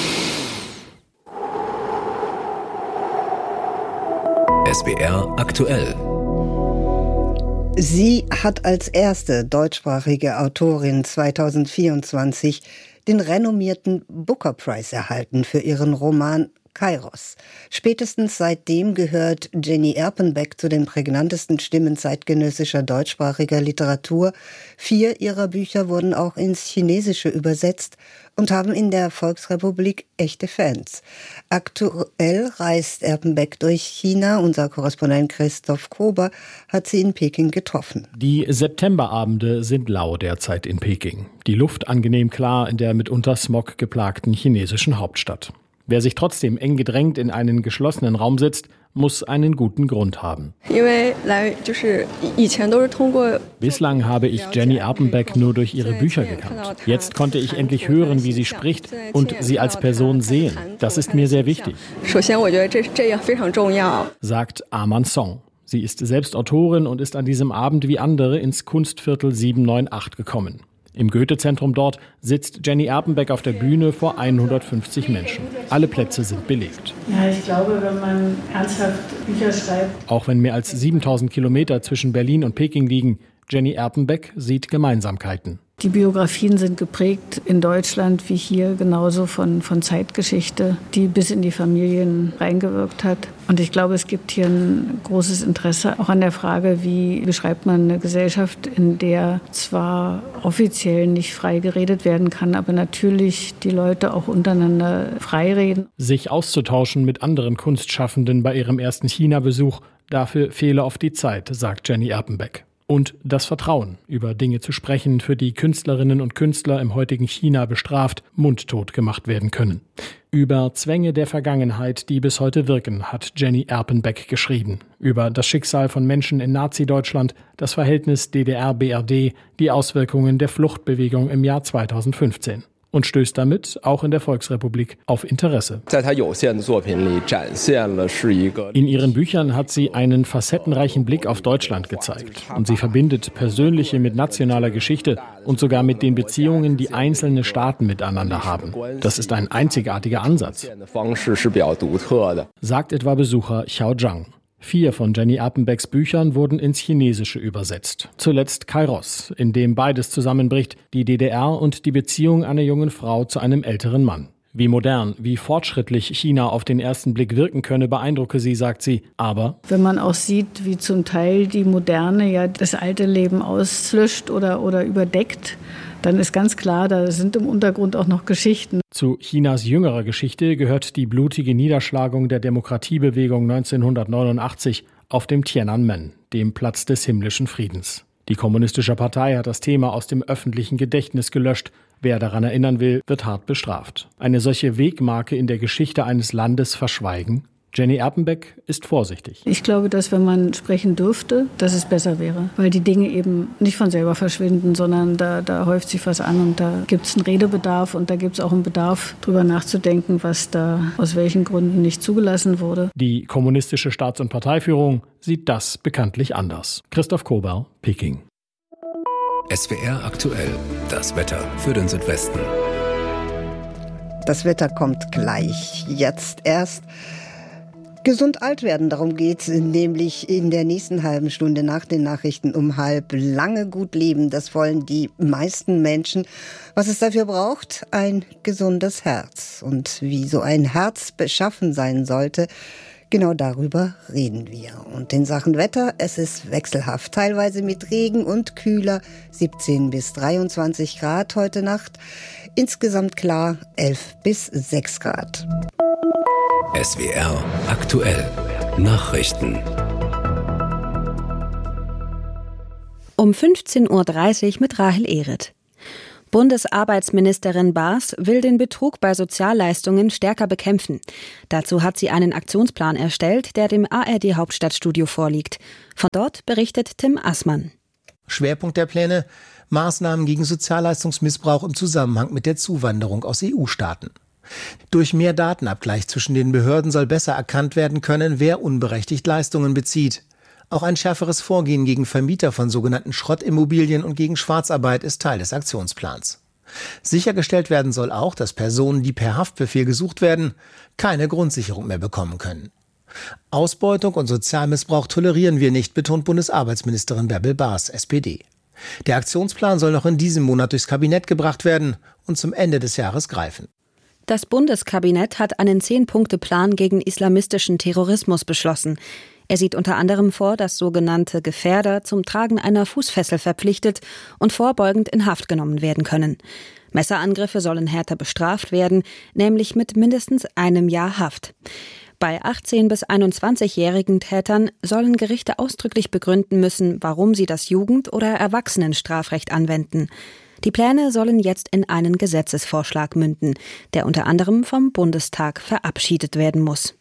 S W R aktuell. Sie hat als erste deutschsprachige Autorin zweitausendvierundzwanzig den renommierten Booker Prize erhalten für ihren Roman Kairos. Spätestens seitdem gehört Jenny Erpenbeck zu den prägnantesten Stimmen zeitgenössischer deutschsprachiger Literatur. Vier ihrer Bücher wurden auch ins Chinesische übersetzt und haben in der Volksrepublik echte Fans. Aktuell reist Erpenbeck durch China. Unser Korrespondent Christoph Kober hat sie in Peking getroffen. Die Septemberabende sind lau derzeit in Peking. Die Luft angenehm klar in der mitunter Smog geplagten chinesischen Hauptstadt. Wer sich trotzdem eng gedrängt in einen geschlossenen Raum sitzt, muss einen guten Grund haben. Bislang habe ich Jenny Erpenbeck nur durch ihre Bücher gekannt. Jetzt konnte ich endlich hören, wie sie spricht und sie als Person sehen. Das ist mir sehr wichtig, sagt Aman Song. Sie ist selbst Autorin und ist an diesem Abend wie andere ins Kunstviertel sieben neun acht gekommen. Im Goethe-Zentrum dort sitzt Jenny Erpenbeck auf der Bühne vor hundertfünfzig Menschen. Alle Plätze sind belegt. Ja, ich glaube, wenn man ernsthaft Bücher schreibt. Auch wenn mehr als siebentausend Kilometer zwischen Berlin und Peking liegen, Jenny Erpenbeck sieht Gemeinsamkeiten. Die Biografien sind geprägt in Deutschland wie hier genauso von, von Zeitgeschichte, die bis in die Familien reingewirkt hat. Und ich glaube, es gibt hier ein großes Interesse auch an der Frage, wie beschreibt man eine Gesellschaft, in der zwar offiziell nicht frei geredet werden kann, aber natürlich die Leute auch untereinander frei reden. Sich auszutauschen mit anderen Kunstschaffenden bei ihrem ersten China-Besuch, dafür fehle oft die Zeit, sagt Jenny Erpenbeck. Und das Vertrauen, über Dinge zu sprechen, für die Künstlerinnen und Künstler im heutigen China bestraft, mundtot gemacht werden können. Über Zwänge der Vergangenheit, die bis heute wirken, hat Jenny Erpenbeck geschrieben. Über das Schicksal von Menschen in Nazi-Deutschland, das Verhältnis D D R B R D, die Auswirkungen der Fluchtbewegung im Jahr zweitausendfünfzehn. Und stößt damit, auch in der Volksrepublik, auf Interesse. In ihren Büchern hat sie einen facettenreichen Blick auf Deutschland gezeigt. Und sie verbindet Persönliche mit nationaler Geschichte und sogar mit den Beziehungen, die einzelne Staaten miteinander haben. Das ist ein einzigartiger Ansatz, sagt etwa Besucher Xiao Zhang. Vier von Jenny Erpenbecks Büchern wurden ins Chinesische übersetzt. Zuletzt Kairos, in dem beides zusammenbricht, die D D R und die Beziehung einer jungen Frau zu einem älteren Mann. Wie modern, wie fortschrittlich China auf den ersten Blick wirken könne, beeindrucke sie, sagt sie. Aber wenn man auch sieht, wie zum Teil die Moderne ja das alte Leben auslöscht oder, oder überdeckt, dann ist ganz klar, da sind im Untergrund auch noch Geschichten. Zu Chinas jüngerer Geschichte gehört die blutige Niederschlagung der Demokratiebewegung neunzehnhundertneunundachtzig auf dem Tiananmen, dem Platz des himmlischen Friedens. Die Kommunistische Partei hat das Thema aus dem öffentlichen Gedächtnis gelöscht. Wer daran erinnern will, wird hart bestraft. Eine solche Wegmarke in der Geschichte eines Landes verschweigen? Jenny Erpenbeck ist vorsichtig. Ich glaube, dass wenn man sprechen dürfte, dass es besser wäre, weil die Dinge eben nicht von selber verschwinden, sondern da, da häuft sich was an und da gibt es einen Redebedarf und da gibt es auch einen Bedarf, drüber nachzudenken, was da aus welchen Gründen nicht zugelassen wurde. Die kommunistische Staats- und Parteiführung sieht das bekanntlich anders. Christoph Koberl, Peking. S W R aktuell, das Wetter für den Südwesten. Das Wetter kommt gleich, jetzt erst. Gesund alt werden, darum geht's nämlich in der nächsten halben Stunde nach den Nachrichten um halb. Lange gut leben, das wollen die meisten Menschen. Was es dafür braucht? Ein gesundes Herz. Und wie so ein Herz beschaffen sein sollte, genau darüber reden wir. Und in Sachen Wetter, es ist wechselhaft, teilweise mit Regen und kühler, siebzehn bis dreiundzwanzig Grad heute Nacht. Insgesamt klar, elf bis sechs Grad. S W R aktuell. Nachrichten. Um fünfzehn Uhr dreißig mit Rahel Ehret. Bundesarbeitsministerin Baas will den Betrug bei Sozialleistungen stärker bekämpfen. Dazu hat sie einen Aktionsplan erstellt, der dem A R D-Hauptstadtstudio vorliegt. Von dort berichtet Tim Assmann. Schwerpunkt der Pläne: Maßnahmen gegen Sozialleistungsmissbrauch im Zusammenhang mit der Zuwanderung aus E U-Staaten. Durch mehr Datenabgleich zwischen den Behörden soll besser erkannt werden können, wer unberechtigt Leistungen bezieht. Auch ein schärferes Vorgehen gegen Vermieter von sogenannten Schrottimmobilien und gegen Schwarzarbeit ist Teil des Aktionsplans. Sichergestellt werden soll auch, dass Personen, die per Haftbefehl gesucht werden, keine Grundsicherung mehr bekommen können. Ausbeutung und Sozialmissbrauch tolerieren wir nicht, betont Bundesarbeitsministerin Bärbel Baas, S P D. Der Aktionsplan soll noch in diesem Monat durchs Kabinett gebracht werden und zum Ende des Jahres greifen. Das Bundeskabinett hat einen Zehn-Punkte-Plan gegen islamistischen Terrorismus beschlossen. Er sieht unter anderem vor, dass sogenannte Gefährder zum Tragen einer Fußfessel verpflichtet und vorbeugend in Haft genommen werden können. Messerangriffe sollen härter bestraft werden, nämlich mit mindestens einem Jahr Haft. Bei achtzehn- bis einundzwanzigjährigen Tätern sollen Gerichte ausdrücklich begründen müssen, warum sie das Jugend- oder Erwachsenenstrafrecht anwenden. Die Pläne sollen jetzt in einen Gesetzesvorschlag münden, der unter anderem vom Bundestag verabschiedet werden muss.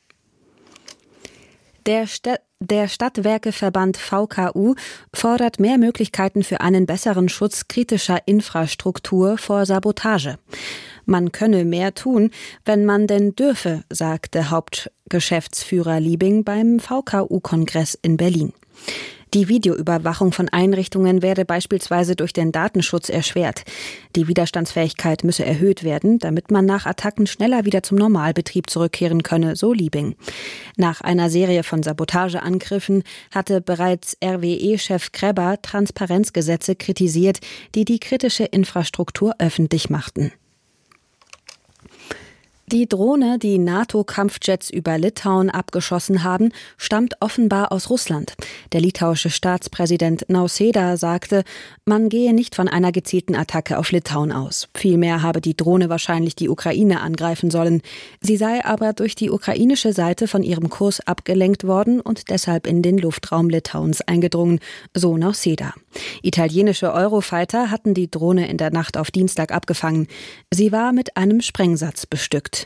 Der, St- der Stadtwerkeverband V K U fordert mehr Möglichkeiten für einen besseren Schutz kritischer Infrastruktur vor Sabotage. Man könne mehr tun, wenn man denn dürfe, sagte Hauptgeschäftsführer Liebing beim V K U-Kongress in Berlin. Die Videoüberwachung von Einrichtungen werde beispielsweise durch den Datenschutz erschwert. Die Widerstandsfähigkeit müsse erhöht werden, damit man nach Attacken schneller wieder zum Normalbetrieb zurückkehren könne, so Liebing. Nach einer Serie von Sabotageangriffen hatte bereits R W E-Chef Kreber Transparenzgesetze kritisiert, die die kritische Infrastruktur öffentlich machten. Die Drohne, die NATO-Kampfjets über Litauen abgeschossen haben, stammt offenbar aus Russland. Der litauische Staatspräsident Nausėda sagte, man gehe nicht von einer gezielten Attacke auf Litauen aus. Vielmehr habe die Drohne wahrscheinlich die Ukraine angreifen sollen. Sie sei aber durch die ukrainische Seite von ihrem Kurs abgelenkt worden und deshalb in den Luftraum Litauens eingedrungen, so Nausėda. Italienische Eurofighter hatten die Drohne in der Nacht auf Dienstag abgefangen. Sie war mit einem Sprengsatz bestückt.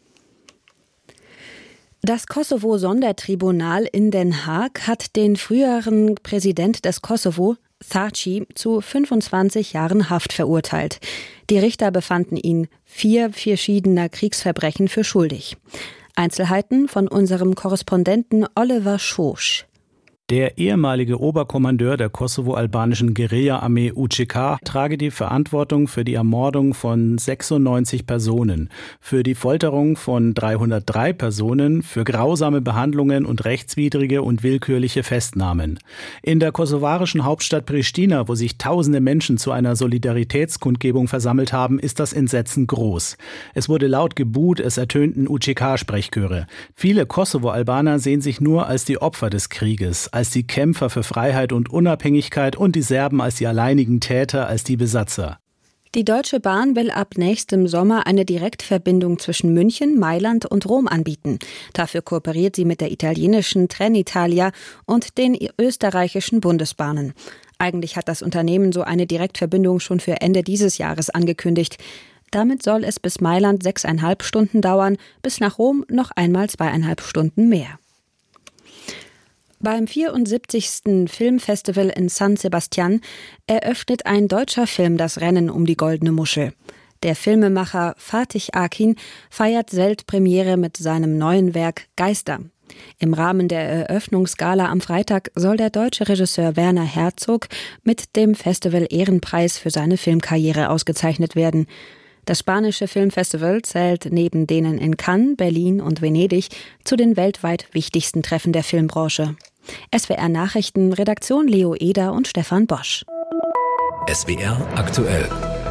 Das Kosovo-Sondertribunal in Den Haag hat den früheren Präsident des Kosovo, Thaçi, zu fünfundzwanzig Jahren Haft verurteilt. Die Richter befanden ihn vier verschiedener Kriegsverbrechen für schuldig. Einzelheiten von unserem Korrespondenten Oliver Schosch. Der ehemalige Oberkommandeur der kosovo-albanischen Guerilla-Armee U C K trage die Verantwortung für die Ermordung von sechsundneunzig Personen, für die Folterung von dreihundertdrei Personen, für grausame Behandlungen und rechtswidrige und willkürliche Festnahmen. In der kosovarischen Hauptstadt Pristina, wo sich tausende Menschen zu einer Solidaritätskundgebung versammelt haben, ist das Entsetzen groß. Es wurde laut gebuht, es ertönten U C K-Sprechchöre. Viele Kosovo-Albaner sehen sich nur als die Opfer des Krieges, als die Kämpfer für Freiheit und Unabhängigkeit und die Serben als die alleinigen Täter, als die Besatzer. Die Deutsche Bahn will ab nächstem Sommer eine Direktverbindung zwischen München, Mailand und Rom anbieten. Dafür kooperiert sie mit der italienischen Trenitalia und den österreichischen Bundesbahnen. Eigentlich hat das Unternehmen so eine Direktverbindung schon für Ende dieses Jahres angekündigt. Damit soll es bis Mailand sechseinhalb Stunden dauern, bis nach Rom noch einmal zweieinhalb Stunden mehr. Beim vierundsiebzigsten Filmfestival in San Sebastian eröffnet ein deutscher Film das Rennen um die Goldene Muschel. Der Filmemacher Fatih Akin feiert Weltpremiere mit seinem neuen Werk Geister. Im Rahmen der Eröffnungsgala am Freitag soll der deutsche Regisseur Werner Herzog mit dem Festival-Ehrenpreis für seine Filmkarriere ausgezeichnet werden. Das spanische Filmfestival zählt neben denen in Cannes, Berlin und Venedig zu den weltweit wichtigsten Treffen der Filmbranche. S W R Nachrichten, Redaktion Leo Eder und Stefan Bosch. S W R aktuell.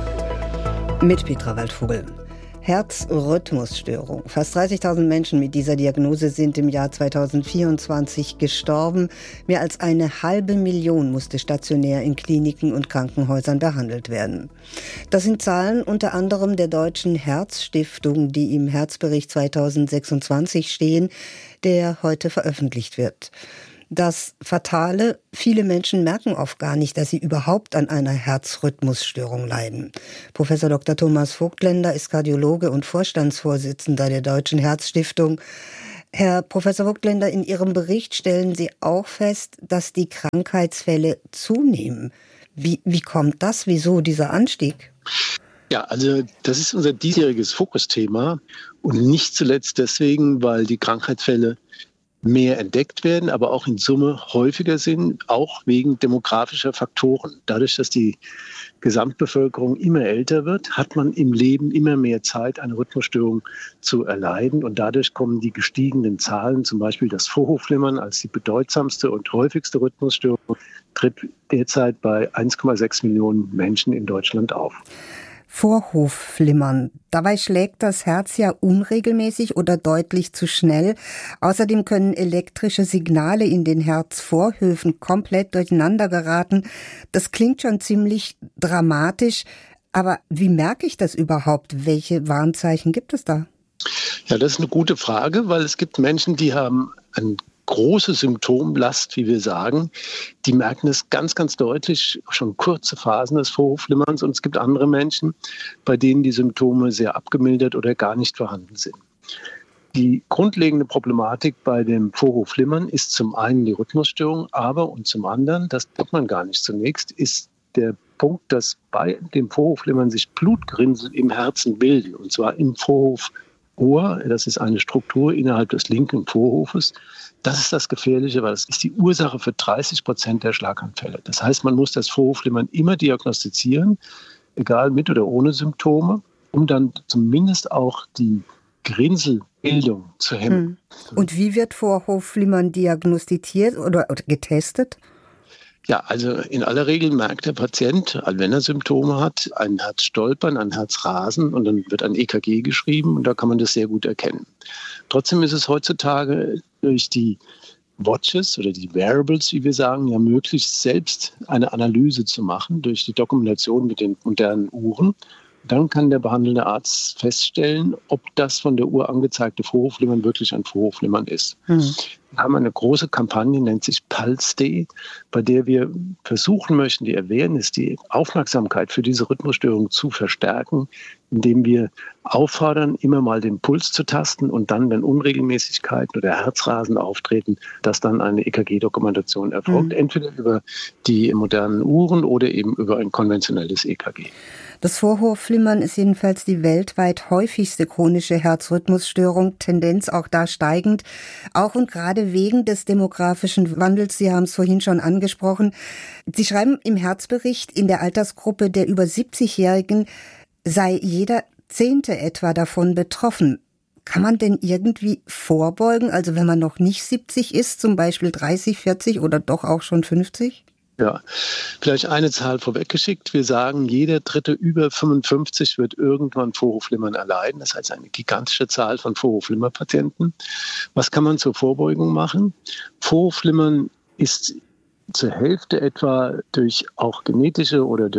Mit Petra Waldvogel. Herzrhythmusstörung. Fast dreißigtausend Menschen mit dieser Diagnose sind im Jahr zweitausendvierundzwanzig gestorben. Mehr als eine halbe Million musste stationär in Kliniken und Krankenhäusern behandelt werden. Das sind Zahlen unter anderem der Deutschen Herzstiftung, die im Herzbericht zweitausendsechsundzwanzig stehen, der heute veröffentlicht wird. Das Fatale, viele Menschen merken oft gar nicht, dass sie überhaupt an einer Herzrhythmusstörung leiden. Professor Doktor Thomas Vogtländer ist Kardiologe und Vorstandsvorsitzender der Deutschen Herzstiftung. Herr Professor Vogtländer, in Ihrem Bericht stellen Sie auch fest, dass die Krankheitsfälle zunehmen. Wie, wie kommt das? Wieso dieser Anstieg? Ja, also das ist unser diesjähriges Fokusthema und nicht zuletzt deswegen, weil die Krankheitsfälle mehr entdeckt werden, aber auch in Summe häufiger sind, auch wegen demografischer Faktoren. Dadurch, dass die Gesamtbevölkerung immer älter wird, hat man im Leben immer mehr Zeit, eine Rhythmusstörung zu erleiden. Und dadurch kommen die gestiegenen Zahlen, zum Beispiel das Vorhofflimmern als die bedeutsamste und häufigste Rhythmusstörung, tritt derzeit bei eins Komma sechs Millionen Menschen in Deutschland auf. Vorhofflimmern. Dabei schlägt das Herz ja unregelmäßig oder deutlich zu schnell. Außerdem können elektrische Signale in den Herzvorhöfen komplett durcheinander geraten. Das klingt schon ziemlich dramatisch. Aber wie merke ich das überhaupt? Welche Warnzeichen gibt es da? Ja, das ist eine gute Frage, weil es gibt Menschen, die haben ein große Symptomlast, wie wir sagen, die merken es ganz, ganz deutlich, schon kurze Phasen des Vorhofflimmerns. Und es gibt andere Menschen, bei denen die Symptome sehr abgemildert oder gar nicht vorhanden sind. Die grundlegende Problematik bei dem Vorhofflimmern ist zum einen die Rhythmusstörung, aber und zum anderen, das denkt man gar nicht zunächst, ist der Punkt, dass bei dem Vorhofflimmern sich Blutgrinsel im Herzen bilden, und zwar im Vorhofohr. Das ist eine Struktur innerhalb des linken Vorhofes. Das ist das Gefährliche, weil das ist die Ursache für dreißig Prozent der Schlaganfälle. Das heißt, man muss das Vorhofflimmern immer diagnostizieren, egal mit oder ohne Symptome, um dann zumindest auch die Grinselbildung zu hemmen. Und wie wird Vorhofflimmern diagnostiziert oder, oder getestet? Ja, also in aller Regel merkt der Patient, wenn er Symptome hat, ein Herzstolpern, ein Herzrasen, und dann wird ein E K G geschrieben und da kann man das sehr gut erkennen. Trotzdem ist es heutzutage durch die Watches oder die Wearables, wie wir sagen, ja möglich, selbst eine Analyse zu machen durch die Dokumentation mit den modernen Uhren. Dann kann der behandelnde Arzt feststellen, ob das von der Uhr angezeigte Vorhofflimmern wirklich ein Vorhofflimmern ist. Mhm. Wir haben eine große Kampagne, nennt sich Pulse Day, bei der wir versuchen möchten, die Awareness, die Aufmerksamkeit für diese Rhythmusstörung zu verstärken, indem wir auffordern, immer mal den Puls zu tasten und dann, wenn Unregelmäßigkeiten oder Herzrasen auftreten, dass dann eine E K G-Dokumentation erfolgt, mhm. entweder über die modernen Uhren oder eben über ein konventionelles E K G. Das Vorhofflimmern ist jedenfalls die weltweit häufigste chronische Herzrhythmusstörung, Tendenz auch da steigend, auch und gerade wegen des demografischen Wandels. Sie haben es vorhin schon angesprochen. Sie schreiben im Herzbericht, in der Altersgruppe der über siebzigjährigen sei jeder Zehnte etwa davon betroffen. Kann man denn irgendwie vorbeugen, also wenn man noch nicht siebzig ist, zum Beispiel dreißig, vierzig oder doch auch schon fünfzig? Ja, vielleicht eine Zahl vorweggeschickt. Wir sagen, jeder Dritte über fünfundfünfzig wird irgendwann Vorhofflimmern erleiden. Das heißt eine gigantische Zahl von Vorhofflimmerpatienten. Was kann man zur Vorbeugung machen? Vorhofflimmern ist zur Hälfte etwa durch auch genetische oder durch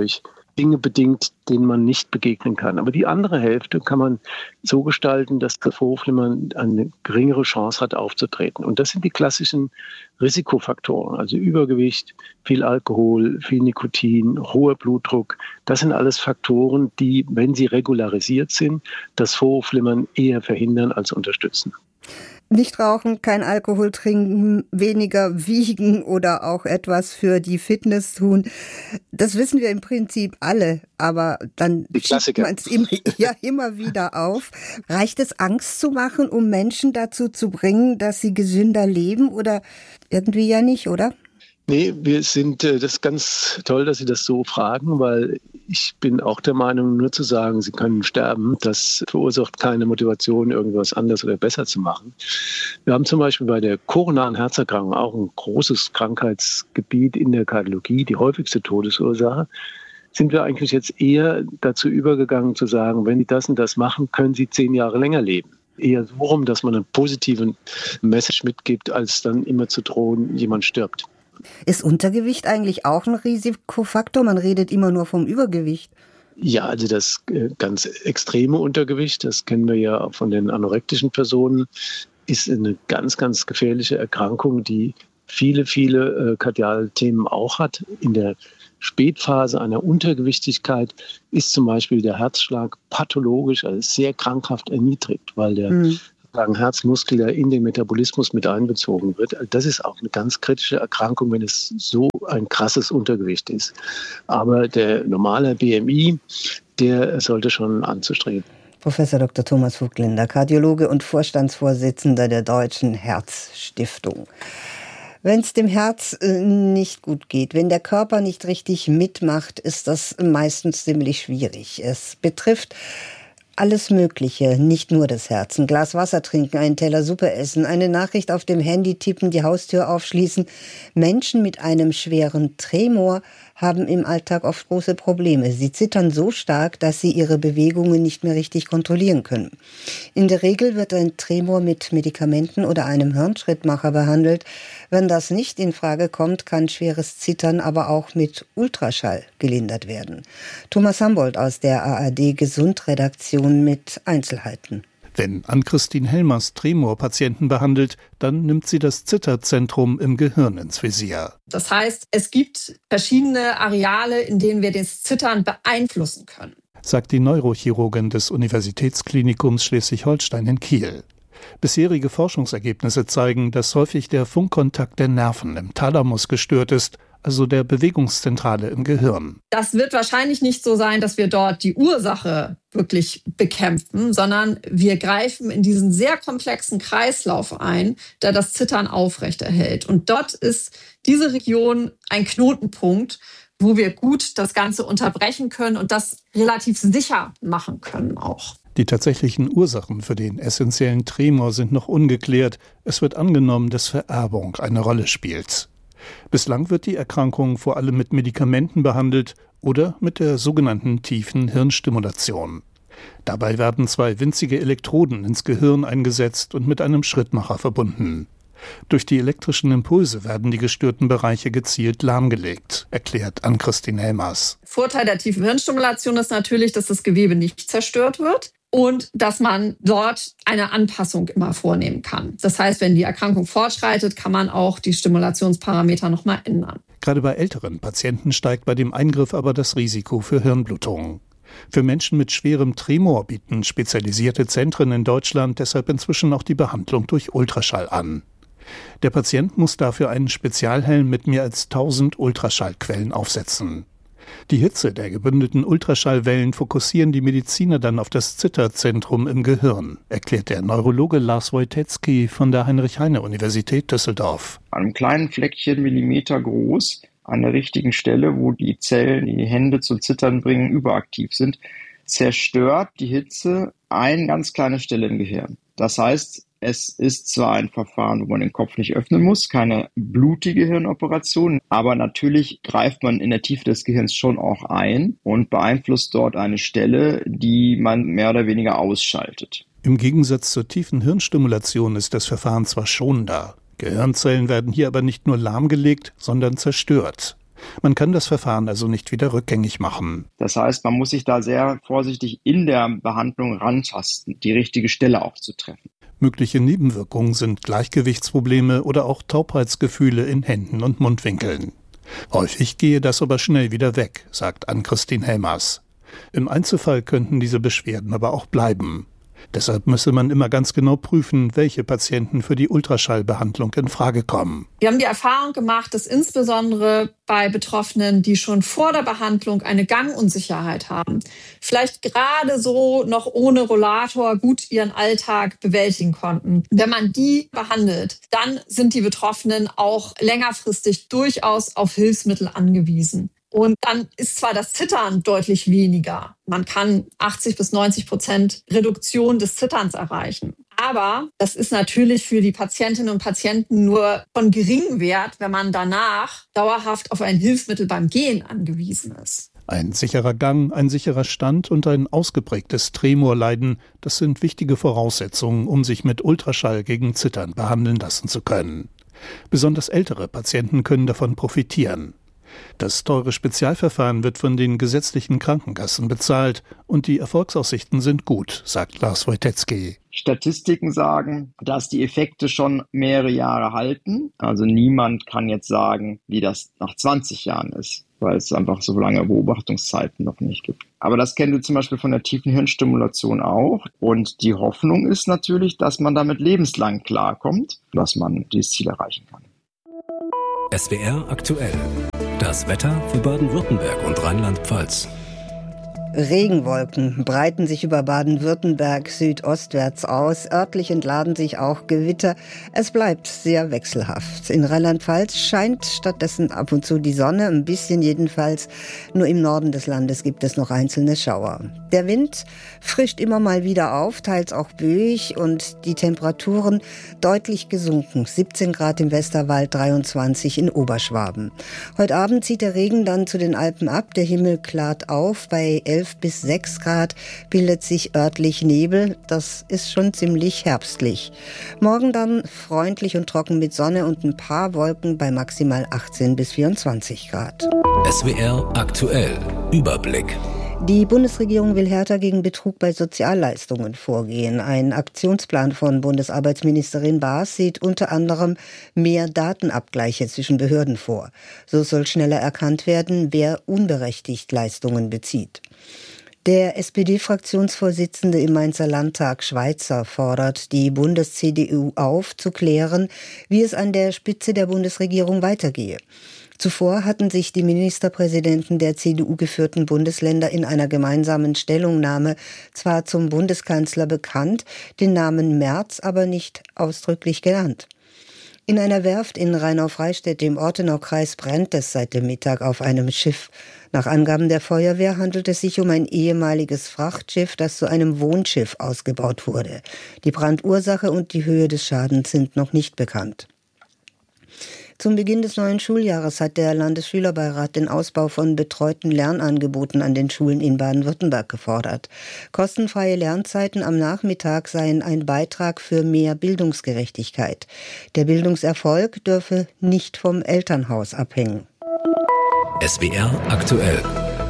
Dinge bedingt, denen man nicht begegnen kann. Aber die andere Hälfte kann man so gestalten, dass das Vorhofflimmern eine geringere Chance hat aufzutreten. Und das sind die klassischen Risikofaktoren, also Übergewicht, viel Alkohol, viel Nikotin, hoher Blutdruck. Das sind alles Faktoren, die, wenn sie regularisiert sind, das Vorhofflimmern eher verhindern als unterstützen. Nicht rauchen, kein Alkohol trinken, weniger wiegen oder auch etwas für die Fitness tun. Das wissen wir im Prinzip alle, aber dann schiebt man es immer, ja, immer wieder auf. Reicht es, Angst zu machen, um Menschen dazu zu bringen, dass sie gesünder leben oder irgendwie ja nicht, oder? Nee, wir sind, das ist ganz toll, dass Sie das so fragen, weil ich bin auch der Meinung, nur zu sagen, Sie können sterben, das verursacht keine Motivation, irgendwas anders oder besser zu machen. Wir haben zum Beispiel bei der koronaren Herzerkrankung auch ein großes Krankheitsgebiet in der Kardiologie, die häufigste Todesursache. Sind wir eigentlich jetzt eher dazu übergegangen zu sagen, wenn Sie das und das machen, können Sie zehn Jahre länger leben. Eher so rum, dass man eine positive Message mitgibt, als dann immer zu drohen, jemand stirbt. Ist Untergewicht eigentlich auch ein Risikofaktor? Man redet immer nur vom Übergewicht. Ja, also das ganz extreme Untergewicht, das kennen wir ja auch von den anorektischen Personen, ist eine ganz, ganz gefährliche Erkrankung, die viele, viele äh, Kardialthemen auch hat. In der Spätphase einer Untergewichtigkeit ist zum Beispiel der Herzschlag pathologisch, also sehr krankhaft erniedrigt, weil der mhm. Herzmuskel ja in den Metabolismus mit einbezogen wird. Das ist auch eine ganz kritische Erkrankung, wenn es so ein krasses Untergewicht ist. Aber der normale B M I, der sollte schon anzustreben. Professor Doktor Thomas Voigtländer, Kardiologe und Vorstandsvorsitzender der Deutschen Herzstiftung. Wenn es dem Herz nicht gut geht, wenn der Körper nicht richtig mitmacht, ist das meistens ziemlich schwierig. Es betrifft alles Mögliche, nicht nur das Herz. Ein Glas Wasser trinken, einen Teller Suppe essen, eine Nachricht auf dem Handy tippen, die Haustür aufschließen. Menschen mit einem schweren Tremor haben im Alltag oft große Probleme. Sie zittern so stark, dass sie ihre Bewegungen nicht mehr richtig kontrollieren können. In der Regel wird ein Tremor mit Medikamenten oder einem Hirnschrittmacher behandelt. Wenn das nicht in Frage kommt, kann schweres Zittern aber auch mit Ultraschall gelindert werden. Thomas Hamboldt aus der A R D-Gesund-Redaktion mit Einzelheiten. Wenn Ann-Christine Helmers Tremor-Patienten behandelt, dann nimmt sie das Zitterzentrum im Gehirn ins Visier. Das heißt, es gibt verschiedene Areale, in denen wir das Zittern beeinflussen können, sagt die Neurochirurgin des Universitätsklinikums Schleswig-Holstein in Kiel. Bisherige Forschungsergebnisse zeigen, dass häufig der Funkkontakt der Nerven im Thalamus gestört ist, also der Bewegungszentrale im Gehirn. Das wird wahrscheinlich nicht so sein, dass wir dort die Ursache wirklich bekämpfen, sondern wir greifen in diesen sehr komplexen Kreislauf ein, der das Zittern aufrechterhält. Und dort ist diese Region ein Knotenpunkt, wo wir gut das Ganze unterbrechen können und das relativ sicher machen können auch. Die tatsächlichen Ursachen für den essentiellen Tremor sind noch ungeklärt. Es wird angenommen, dass Vererbung eine Rolle spielt. Bislang wird die Erkrankung vor allem mit Medikamenten behandelt oder mit der sogenannten tiefen Hirnstimulation. Dabei werden zwei winzige Elektroden ins Gehirn eingesetzt und mit einem Schrittmacher verbunden. Durch die elektrischen Impulse werden die gestörten Bereiche gezielt lahmgelegt, erklärt Ann-Christine Helmers. Vorteil der tiefen Hirnstimulation ist natürlich, dass das Gewebe nicht zerstört wird und dass man dort eine Anpassung immer vornehmen kann. Das heißt, wenn die Erkrankung fortschreitet, kann man auch die Stimulationsparameter nochmal ändern. Gerade bei älteren Patienten steigt bei dem Eingriff aber das Risiko für Hirnblutungen. Für Menschen mit schwerem Tremor bieten spezialisierte Zentren in Deutschland deshalb inzwischen auch die Behandlung durch Ultraschall an. Der Patient muss dafür einen Spezialhelm mit mehr als tausend Ultraschallquellen aufsetzen. Die Hitze der gebündelten Ultraschallwellen fokussieren die Mediziner dann auf das Zitterzentrum im Gehirn, erklärt der Neurologe Lars Wojtecki von der Heinrich-Heine-Universität Düsseldorf. An einem kleinen Fleckchen, Millimeter groß, an der richtigen Stelle, wo die Zellen, die die Hände zum Zittern bringen, überaktiv sind, zerstört die Hitze eine ganz kleine Stelle im Gehirn. Das heißt, es ist zwar ein Verfahren, wo man den Kopf nicht öffnen muss, keine blutige Hirnoperation, aber natürlich greift man in der Tiefe des Gehirns schon auch ein und beeinflusst dort eine Stelle, die man mehr oder weniger ausschaltet. Im Gegensatz zur tiefen Hirnstimulation ist das Verfahren zwar schonender. Gehirnzellen werden hier aber nicht nur lahmgelegt, sondern zerstört. Man kann das Verfahren also nicht wieder rückgängig machen. Das heißt, man muss sich da sehr vorsichtig in der Behandlung rantasten, die richtige Stelle auch zu treffen. Mögliche Nebenwirkungen sind Gleichgewichtsprobleme oder auch Taubheitsgefühle in Händen und Mundwinkeln. Häufig gehe das aber schnell wieder weg, sagt Ann-Christine Helmers. Im Einzelfall könnten diese Beschwerden aber auch bleiben. Deshalb müsse man immer ganz genau prüfen, welche Patienten für die Ultraschallbehandlung in Frage kommen. Wir haben die Erfahrung gemacht, dass insbesondere bei Betroffenen, die schon vor der Behandlung eine Gangunsicherheit haben, vielleicht gerade so noch ohne Rollator gut ihren Alltag bewältigen konnten. Wenn man die behandelt, dann sind die Betroffenen auch längerfristig durchaus auf Hilfsmittel angewiesen. Und dann ist zwar das Zittern deutlich weniger. Man kann achtzig bis neunzig Prozent Reduktion des Zitterns erreichen. Aber das ist natürlich für die Patientinnen und Patienten nur von geringem Wert, wenn man danach dauerhaft auf ein Hilfsmittel beim Gehen angewiesen ist. Ein sicherer Gang, ein sicherer Stand und ein ausgeprägtes Tremorleiden, das sind wichtige Voraussetzungen, um sich mit Ultraschall gegen Zittern behandeln lassen zu können. Besonders ältere Patienten können davon profitieren. Das teure Spezialverfahren wird von den gesetzlichen Krankenkassen bezahlt und die Erfolgsaussichten sind gut, sagt Lars Wojtecki. Statistiken sagen, dass die Effekte schon mehrere Jahre halten. Also niemand kann jetzt sagen, wie das nach zwanzig Jahren ist, weil es einfach so lange Beobachtungszeiten noch nicht gibt. Aber das kennen wir zum Beispiel von der tiefen Hirnstimulation auch. Und die Hoffnung ist natürlich, dass man damit lebenslang klarkommt, dass man dieses Ziel erreichen kann. S W R aktuell. Das Wetter für Baden-Württemberg und Rheinland-Pfalz. Regenwolken breiten sich über Baden-Württemberg südostwärts aus. Örtlich entladen sich auch Gewitter. Es bleibt sehr wechselhaft. In Rheinland-Pfalz scheint stattdessen ab und zu die Sonne, ein bisschen jedenfalls. Nur im Norden des Landes gibt es noch einzelne Schauer. Der Wind frischt immer mal wieder auf, teils auch böig und die Temperaturen deutlich gesunken. siebzehn Grad im Westerwald, dreiundzwanzig in Oberschwaben. Heute Abend zieht der Regen dann zu den Alpen ab. Der Himmel klart auf. Bei elf bis sechs Grad bildet sich örtlich Nebel. Das ist schon ziemlich herbstlich. Morgen dann freundlich und trocken mit Sonne und ein paar Wolken bei maximal achtzehn bis vierundzwanzig Grad. S W R aktuell. Überblick. Die Bundesregierung will härter gegen Betrug bei Sozialleistungen vorgehen. Ein Aktionsplan von Bundesarbeitsministerin Baas sieht unter anderem mehr Datenabgleiche zwischen Behörden vor. So soll schneller erkannt werden, wer unberechtigt Leistungen bezieht. Der S P D-Fraktionsvorsitzende im Mainzer Landtag Schweizer fordert die Bundes-C D U auf, zu klären, wie es an der Spitze der Bundesregierung weitergehe. Zuvor hatten sich die Ministerpräsidenten der C D U-geführten Bundesländer in einer gemeinsamen Stellungnahme zwar zum Bundeskanzler bekannt, den Namen Merz aber nicht ausdrücklich genannt. In einer Werft in Rheinau-Freistädt im Ortenaukreis brennt es seit dem Mittag auf einem Schiff. Nach Angaben der Feuerwehr handelt es sich um ein ehemaliges Frachtschiff, das zu einem Wohnschiff ausgebaut wurde. Die Brandursache und die Höhe des Schadens sind noch nicht bekannt. Zum Beginn des neuen Schuljahres hat der Landesschülerbeirat den Ausbau von betreuten Lernangeboten an den Schulen in Baden-Württemberg gefordert. Kostenfreie Lernzeiten am Nachmittag seien ein Beitrag für mehr Bildungsgerechtigkeit. Der Bildungserfolg dürfe nicht vom Elternhaus abhängen. S W R aktuell.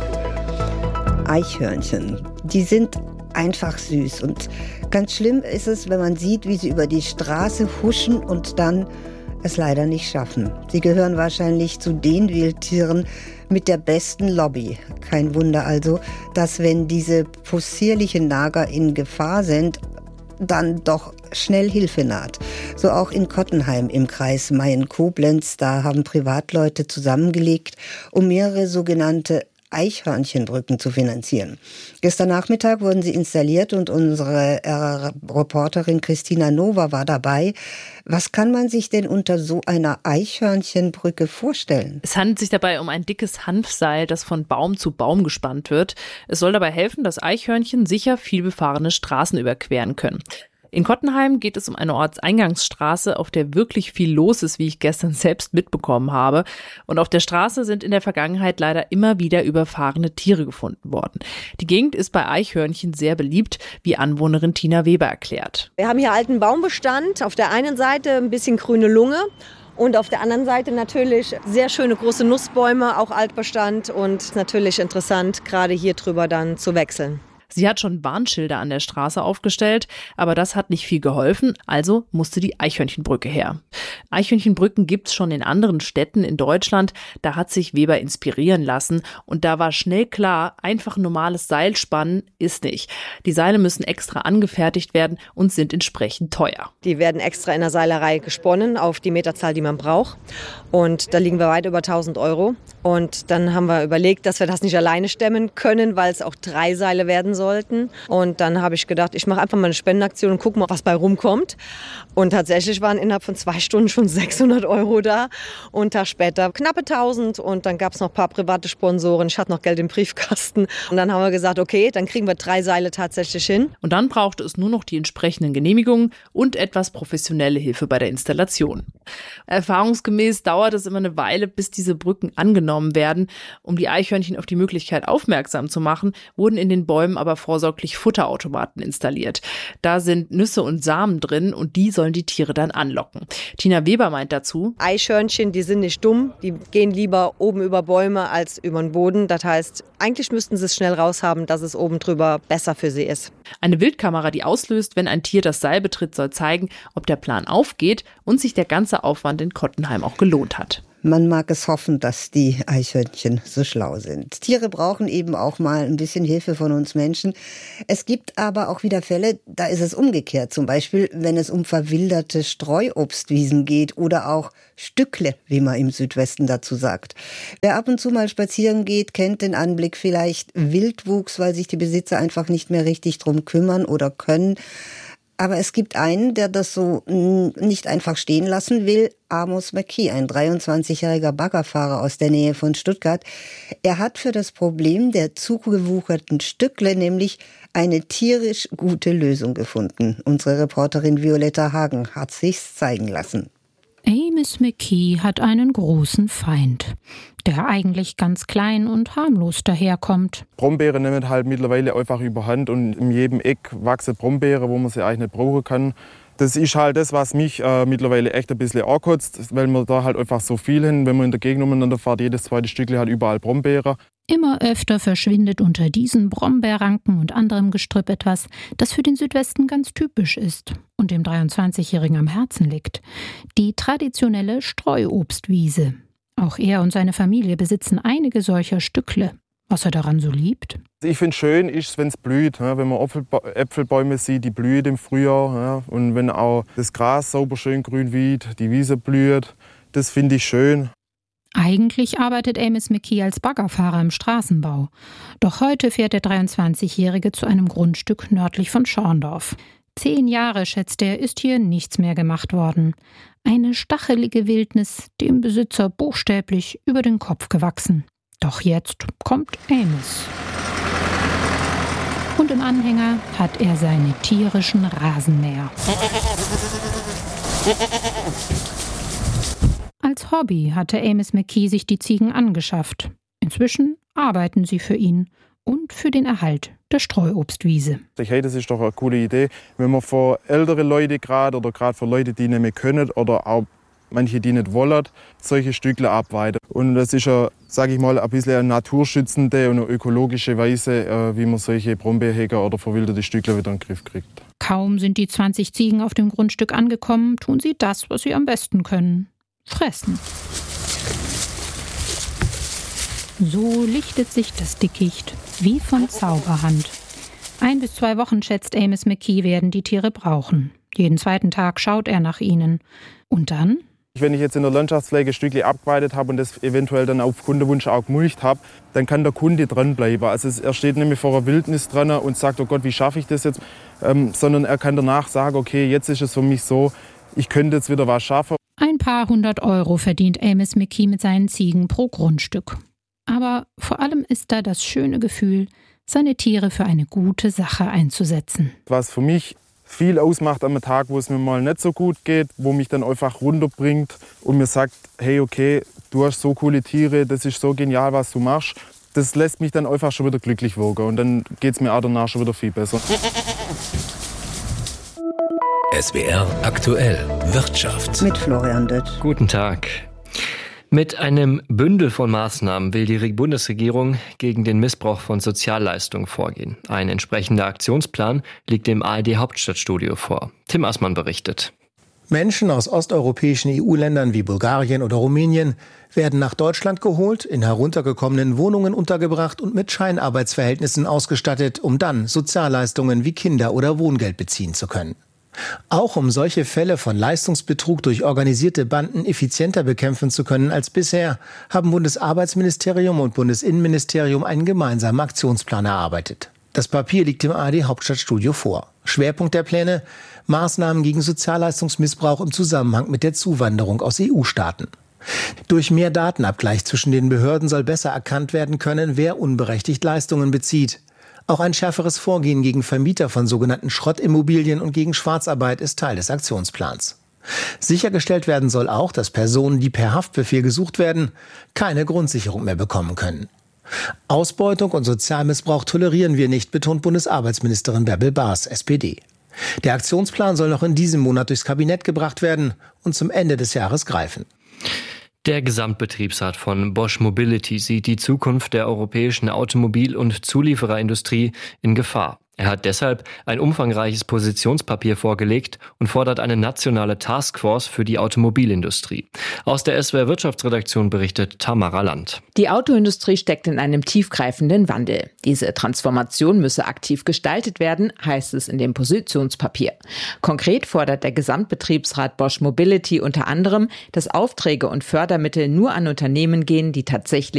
Eichhörnchen, die sind einfach süß und ganz schlimm ist es, wenn man sieht, wie sie über die Straße huschen und dann es leider nicht schaffen. Sie gehören wahrscheinlich zu den Wildtieren mit der besten Lobby. Kein Wunder also, dass wenn diese possierlichen Nager in Gefahr sind, dann doch schnell Hilfe naht. So auch in Kottenheim im Kreis Mayen-Koblenz. Da haben Privatleute zusammengelegt, um mehrere sogenannte Eichhörnchenbrücken zu finanzieren. Gestern Nachmittag wurden sie installiert und unsere äh, Reporterin Christina Nova war dabei. Was kann man sich denn unter so einer Eichhörnchenbrücke vorstellen? Es handelt sich dabei um ein dickes Hanfseil, das von Baum zu Baum gespannt wird. Es soll dabei helfen, dass Eichhörnchen sicher vielbefahrene Straßen überqueren können. In Kottenheim geht es um eine Ortseingangsstraße, auf der wirklich viel los ist, wie ich gestern selbst mitbekommen habe. Und auf der Straße sind in der Vergangenheit leider immer wieder überfahrene Tiere gefunden worden. Die Gegend ist bei Eichhörnchen sehr beliebt, wie Anwohnerin Tina Weber erklärt. Wir haben hier alten Baumbestand, auf der einen Seite ein bisschen grüne Lunge. Und auf der anderen Seite natürlich sehr schöne große Nussbäume, auch Altbestand und natürlich interessant, gerade hier drüber dann zu wechseln. Sie hat schon Warnschilder an der Straße aufgestellt, aber das hat nicht viel geholfen, also musste die Eichhörnchenbrücke her. Eichhörnchenbrücken gibt's schon in anderen Städten in Deutschland, da hat sich Weber inspirieren lassen und da war schnell klar, einfach ein normales Seil spannen ist nicht. Die Seile müssen extra angefertigt werden und sind entsprechend teuer. Die werden extra in der Seilerei gesponnen auf die Meterzahl, die man braucht und da liegen wir weit über tausend Euro und dann haben wir überlegt, dass wir das nicht alleine stemmen können, weil es auch drei Seile werden sollen. sollten. Und dann habe ich gedacht, ich mache einfach mal eine Spendenaktion und gucke mal, was bei rumkommt. Und tatsächlich waren innerhalb von zwei Stunden schon sechshundert Euro da. Und einen Tag später knappe tausend. Und dann gab es noch ein paar private Sponsoren. Ich hatte noch Geld im Briefkasten. Und dann haben wir gesagt, okay, dann kriegen wir drei Seile tatsächlich hin. Und dann brauchte es nur noch die entsprechenden Genehmigungen und etwas professionelle Hilfe bei der Installation. Erfahrungsgemäß dauert es immer eine Weile, bis diese Brücken angenommen werden. Um die Eichhörnchen auf die Möglichkeit aufmerksam zu machen, wurden in den Bäumen aber vorsorglich Futterautomaten installiert. Da sind Nüsse und Samen drin und die sollen die Tiere dann anlocken. Tina Weber meint dazu: Eichhörnchen, die sind nicht dumm, die gehen lieber oben über Bäume als über den Boden. Das heißt, eigentlich müssten sie es schnell raushaben, dass es oben drüber besser für sie ist. Eine Wildkamera, die auslöst, wenn ein Tier das Seil betritt, soll zeigen, ob der Plan aufgeht und sich der ganze Aufwand in Kottenheim auch gelohnt hat. Man mag es hoffen, dass die Eichhörnchen so schlau sind. Tiere brauchen eben auch mal ein bisschen Hilfe von uns Menschen. Es gibt aber auch wieder Fälle, da ist es umgekehrt. Zum Beispiel, wenn es um verwilderte Streuobstwiesen geht oder auch Stückle, wie man im Südwesten dazu sagt. Wer ab und zu mal spazieren geht, kennt den Anblick vielleicht Wildwuchs, weil sich die Besitzer einfach nicht mehr richtig drum kümmern oder können. Aber es gibt einen, der das so nicht einfach stehen lassen will, Amos McKee, ein dreiundzwanzigjähriger Baggerfahrer aus der Nähe von Stuttgart. Er hat für das Problem der zugewucherten Stückle nämlich eine tierisch gute Lösung gefunden. Unsere Reporterin Violetta Hagen hat sich's zeigen lassen. Amos McKee hat einen großen Feind, der eigentlich ganz klein und harmlos daherkommt. Brombeeren nehmen halt mittlerweile einfach überhand und in jedem Eck wachsen Brombeeren, wo man sie eigentlich nicht brauchen kann. Das ist halt das, was mich äh, mittlerweile echt ein bisschen ankotzt, weil wir da halt einfach so viel hin, wenn man in der Gegend umeinander fährt, jedes zweite Stückchen hat überall Brombeeren. Immer öfter verschwindet unter diesen Brombeerranken und anderem Gestrüpp etwas, das für den Südwesten ganz typisch ist und dem dreiundzwanzigjährigen am Herzen liegt. Die traditionelle Streuobstwiese. Auch er und seine Familie besitzen einige solcher Stückle. Was er daran so liebt? Ich finde es schön, ist, wenn es blüht. Wenn man Äpfelbäume sieht, die blühen im Frühjahr. Und wenn auch das Gras sauber schön grün wird, die Wiese blüht, das finde ich schön. Eigentlich arbeitet Amos McKee als Baggerfahrer im Straßenbau. Doch heute fährt der dreiundzwanzigjährige zu einem Grundstück nördlich von Schorndorf. Zehn Jahre, schätzt er, ist hier nichts mehr gemacht worden. Eine stachelige Wildnis, dem Besitzer buchstäblich über den Kopf gewachsen. Doch jetzt kommt Amos. Und im Anhänger hat er seine tierischen Rasenmäher. Als Hobby hatte Amos McKee sich die Ziegen angeschafft. Inzwischen arbeiten sie für ihn und für den Erhalt der Streuobstwiese. Hey, das ist doch eine coole Idee, wenn man für ältere Leute gerade oder gerade für Leute, die nicht mehr können oder auch manche, die nicht wollen, solche Stückle abweiden. Und das ist ja, sage ich mal, ein bisschen eine naturschützende und eine ökologische Weise, wie man solche Brombeerhäger oder verwilderte Stückle wieder in den Griff kriegt. Kaum sind die zwanzig Ziegen auf dem Grundstück angekommen, tun sie das, was sie am besten können: fressen. So lichtet sich das Dickicht wie von Zauberhand. Ein bis zwei Wochen, schätzt Amos McKee, werden die Tiere brauchen. Jeden zweiten Tag schaut er nach ihnen. Und dann? Wenn ich jetzt in der Landschaftspflege Stückle abgeweidet habe und das eventuell dann auf Kundewunsch auch gemulcht habe, dann kann der Kunde dranbleiben. Also er steht nicht mehr vor einer Wildnis dran und sagt, oh Gott, wie schaffe ich das jetzt? Ähm, sondern er kann danach sagen, okay, jetzt ist es für mich so, ich könnte jetzt wieder was schaffen. Ein paar hundert Euro verdient Amos McKee mit seinen Ziegen pro Grundstück. Aber vor allem ist da das schöne Gefühl, seine Tiere für eine gute Sache einzusetzen. Was für mich viel ausmacht am Tag, wo es mir mal nicht so gut geht, wo mich dann einfach runterbringt und mir sagt, hey, okay, du hast so coole Tiere, das ist so genial, was du machst. Das lässt mich dann einfach schon wieder glücklich wirken und dann geht es mir auch danach schon wieder viel besser. S W R aktuell Wirtschaft. Mit Florian Dötsch. Guten Tag. Mit einem Bündel von Maßnahmen will die Bundesregierung gegen den Missbrauch von Sozialleistungen vorgehen. Ein entsprechender Aktionsplan liegt im A R D-Hauptstadtstudio vor. Tim Assmann berichtet. Menschen aus osteuropäischen E U-Ländern wie Bulgarien oder Rumänien werden nach Deutschland geholt, in heruntergekommenen Wohnungen untergebracht und mit Scheinarbeitsverhältnissen ausgestattet, um dann Sozialleistungen wie Kinder- oder Wohngeld beziehen zu können. Auch um solche Fälle von Leistungsbetrug durch organisierte Banden effizienter bekämpfen zu können als bisher, haben Bundesarbeitsministerium und Bundesinnenministerium einen gemeinsamen Aktionsplan erarbeitet. Das Papier liegt im A R D-Hauptstadtstudio vor. Schwerpunkt der Pläne: Maßnahmen gegen Sozialleistungsmissbrauch im Zusammenhang mit der Zuwanderung aus E U-Staaten. Durch mehr Datenabgleich zwischen den Behörden soll besser erkannt werden können, wer unberechtigt Leistungen bezieht. Auch ein schärferes Vorgehen gegen Vermieter von sogenannten Schrottimmobilien und gegen Schwarzarbeit ist Teil des Aktionsplans. Sichergestellt werden soll auch, dass Personen, die per Haftbefehl gesucht werden, keine Grundsicherung mehr bekommen können. Ausbeutung und Sozialmissbrauch tolerieren wir nicht, betont Bundesarbeitsministerin Bärbel Baas, S P D. Der Aktionsplan soll noch in diesem Monat durchs Kabinett gebracht werden und zum Ende des Jahres greifen. Der Gesamtbetriebsrat von Bosch Mobility sieht die Zukunft der europäischen Automobil- und Zuliefererindustrie in Gefahr. Er hat deshalb ein umfangreiches Positionspapier vorgelegt und fordert eine nationale Taskforce für die Automobilindustrie. Aus der S W R Wirtschaftsredaktion berichtet Tamara Land. Die Autoindustrie steckt in einem tiefgreifenden Wandel. Diese Transformation müsse aktiv gestaltet werden, heißt es in dem Positionspapier. Konkret fordert der Gesamtbetriebsrat Bosch Mobility unter anderem, dass Aufträge und Fördermittel nur an Unternehmen gehen, die tatsächlich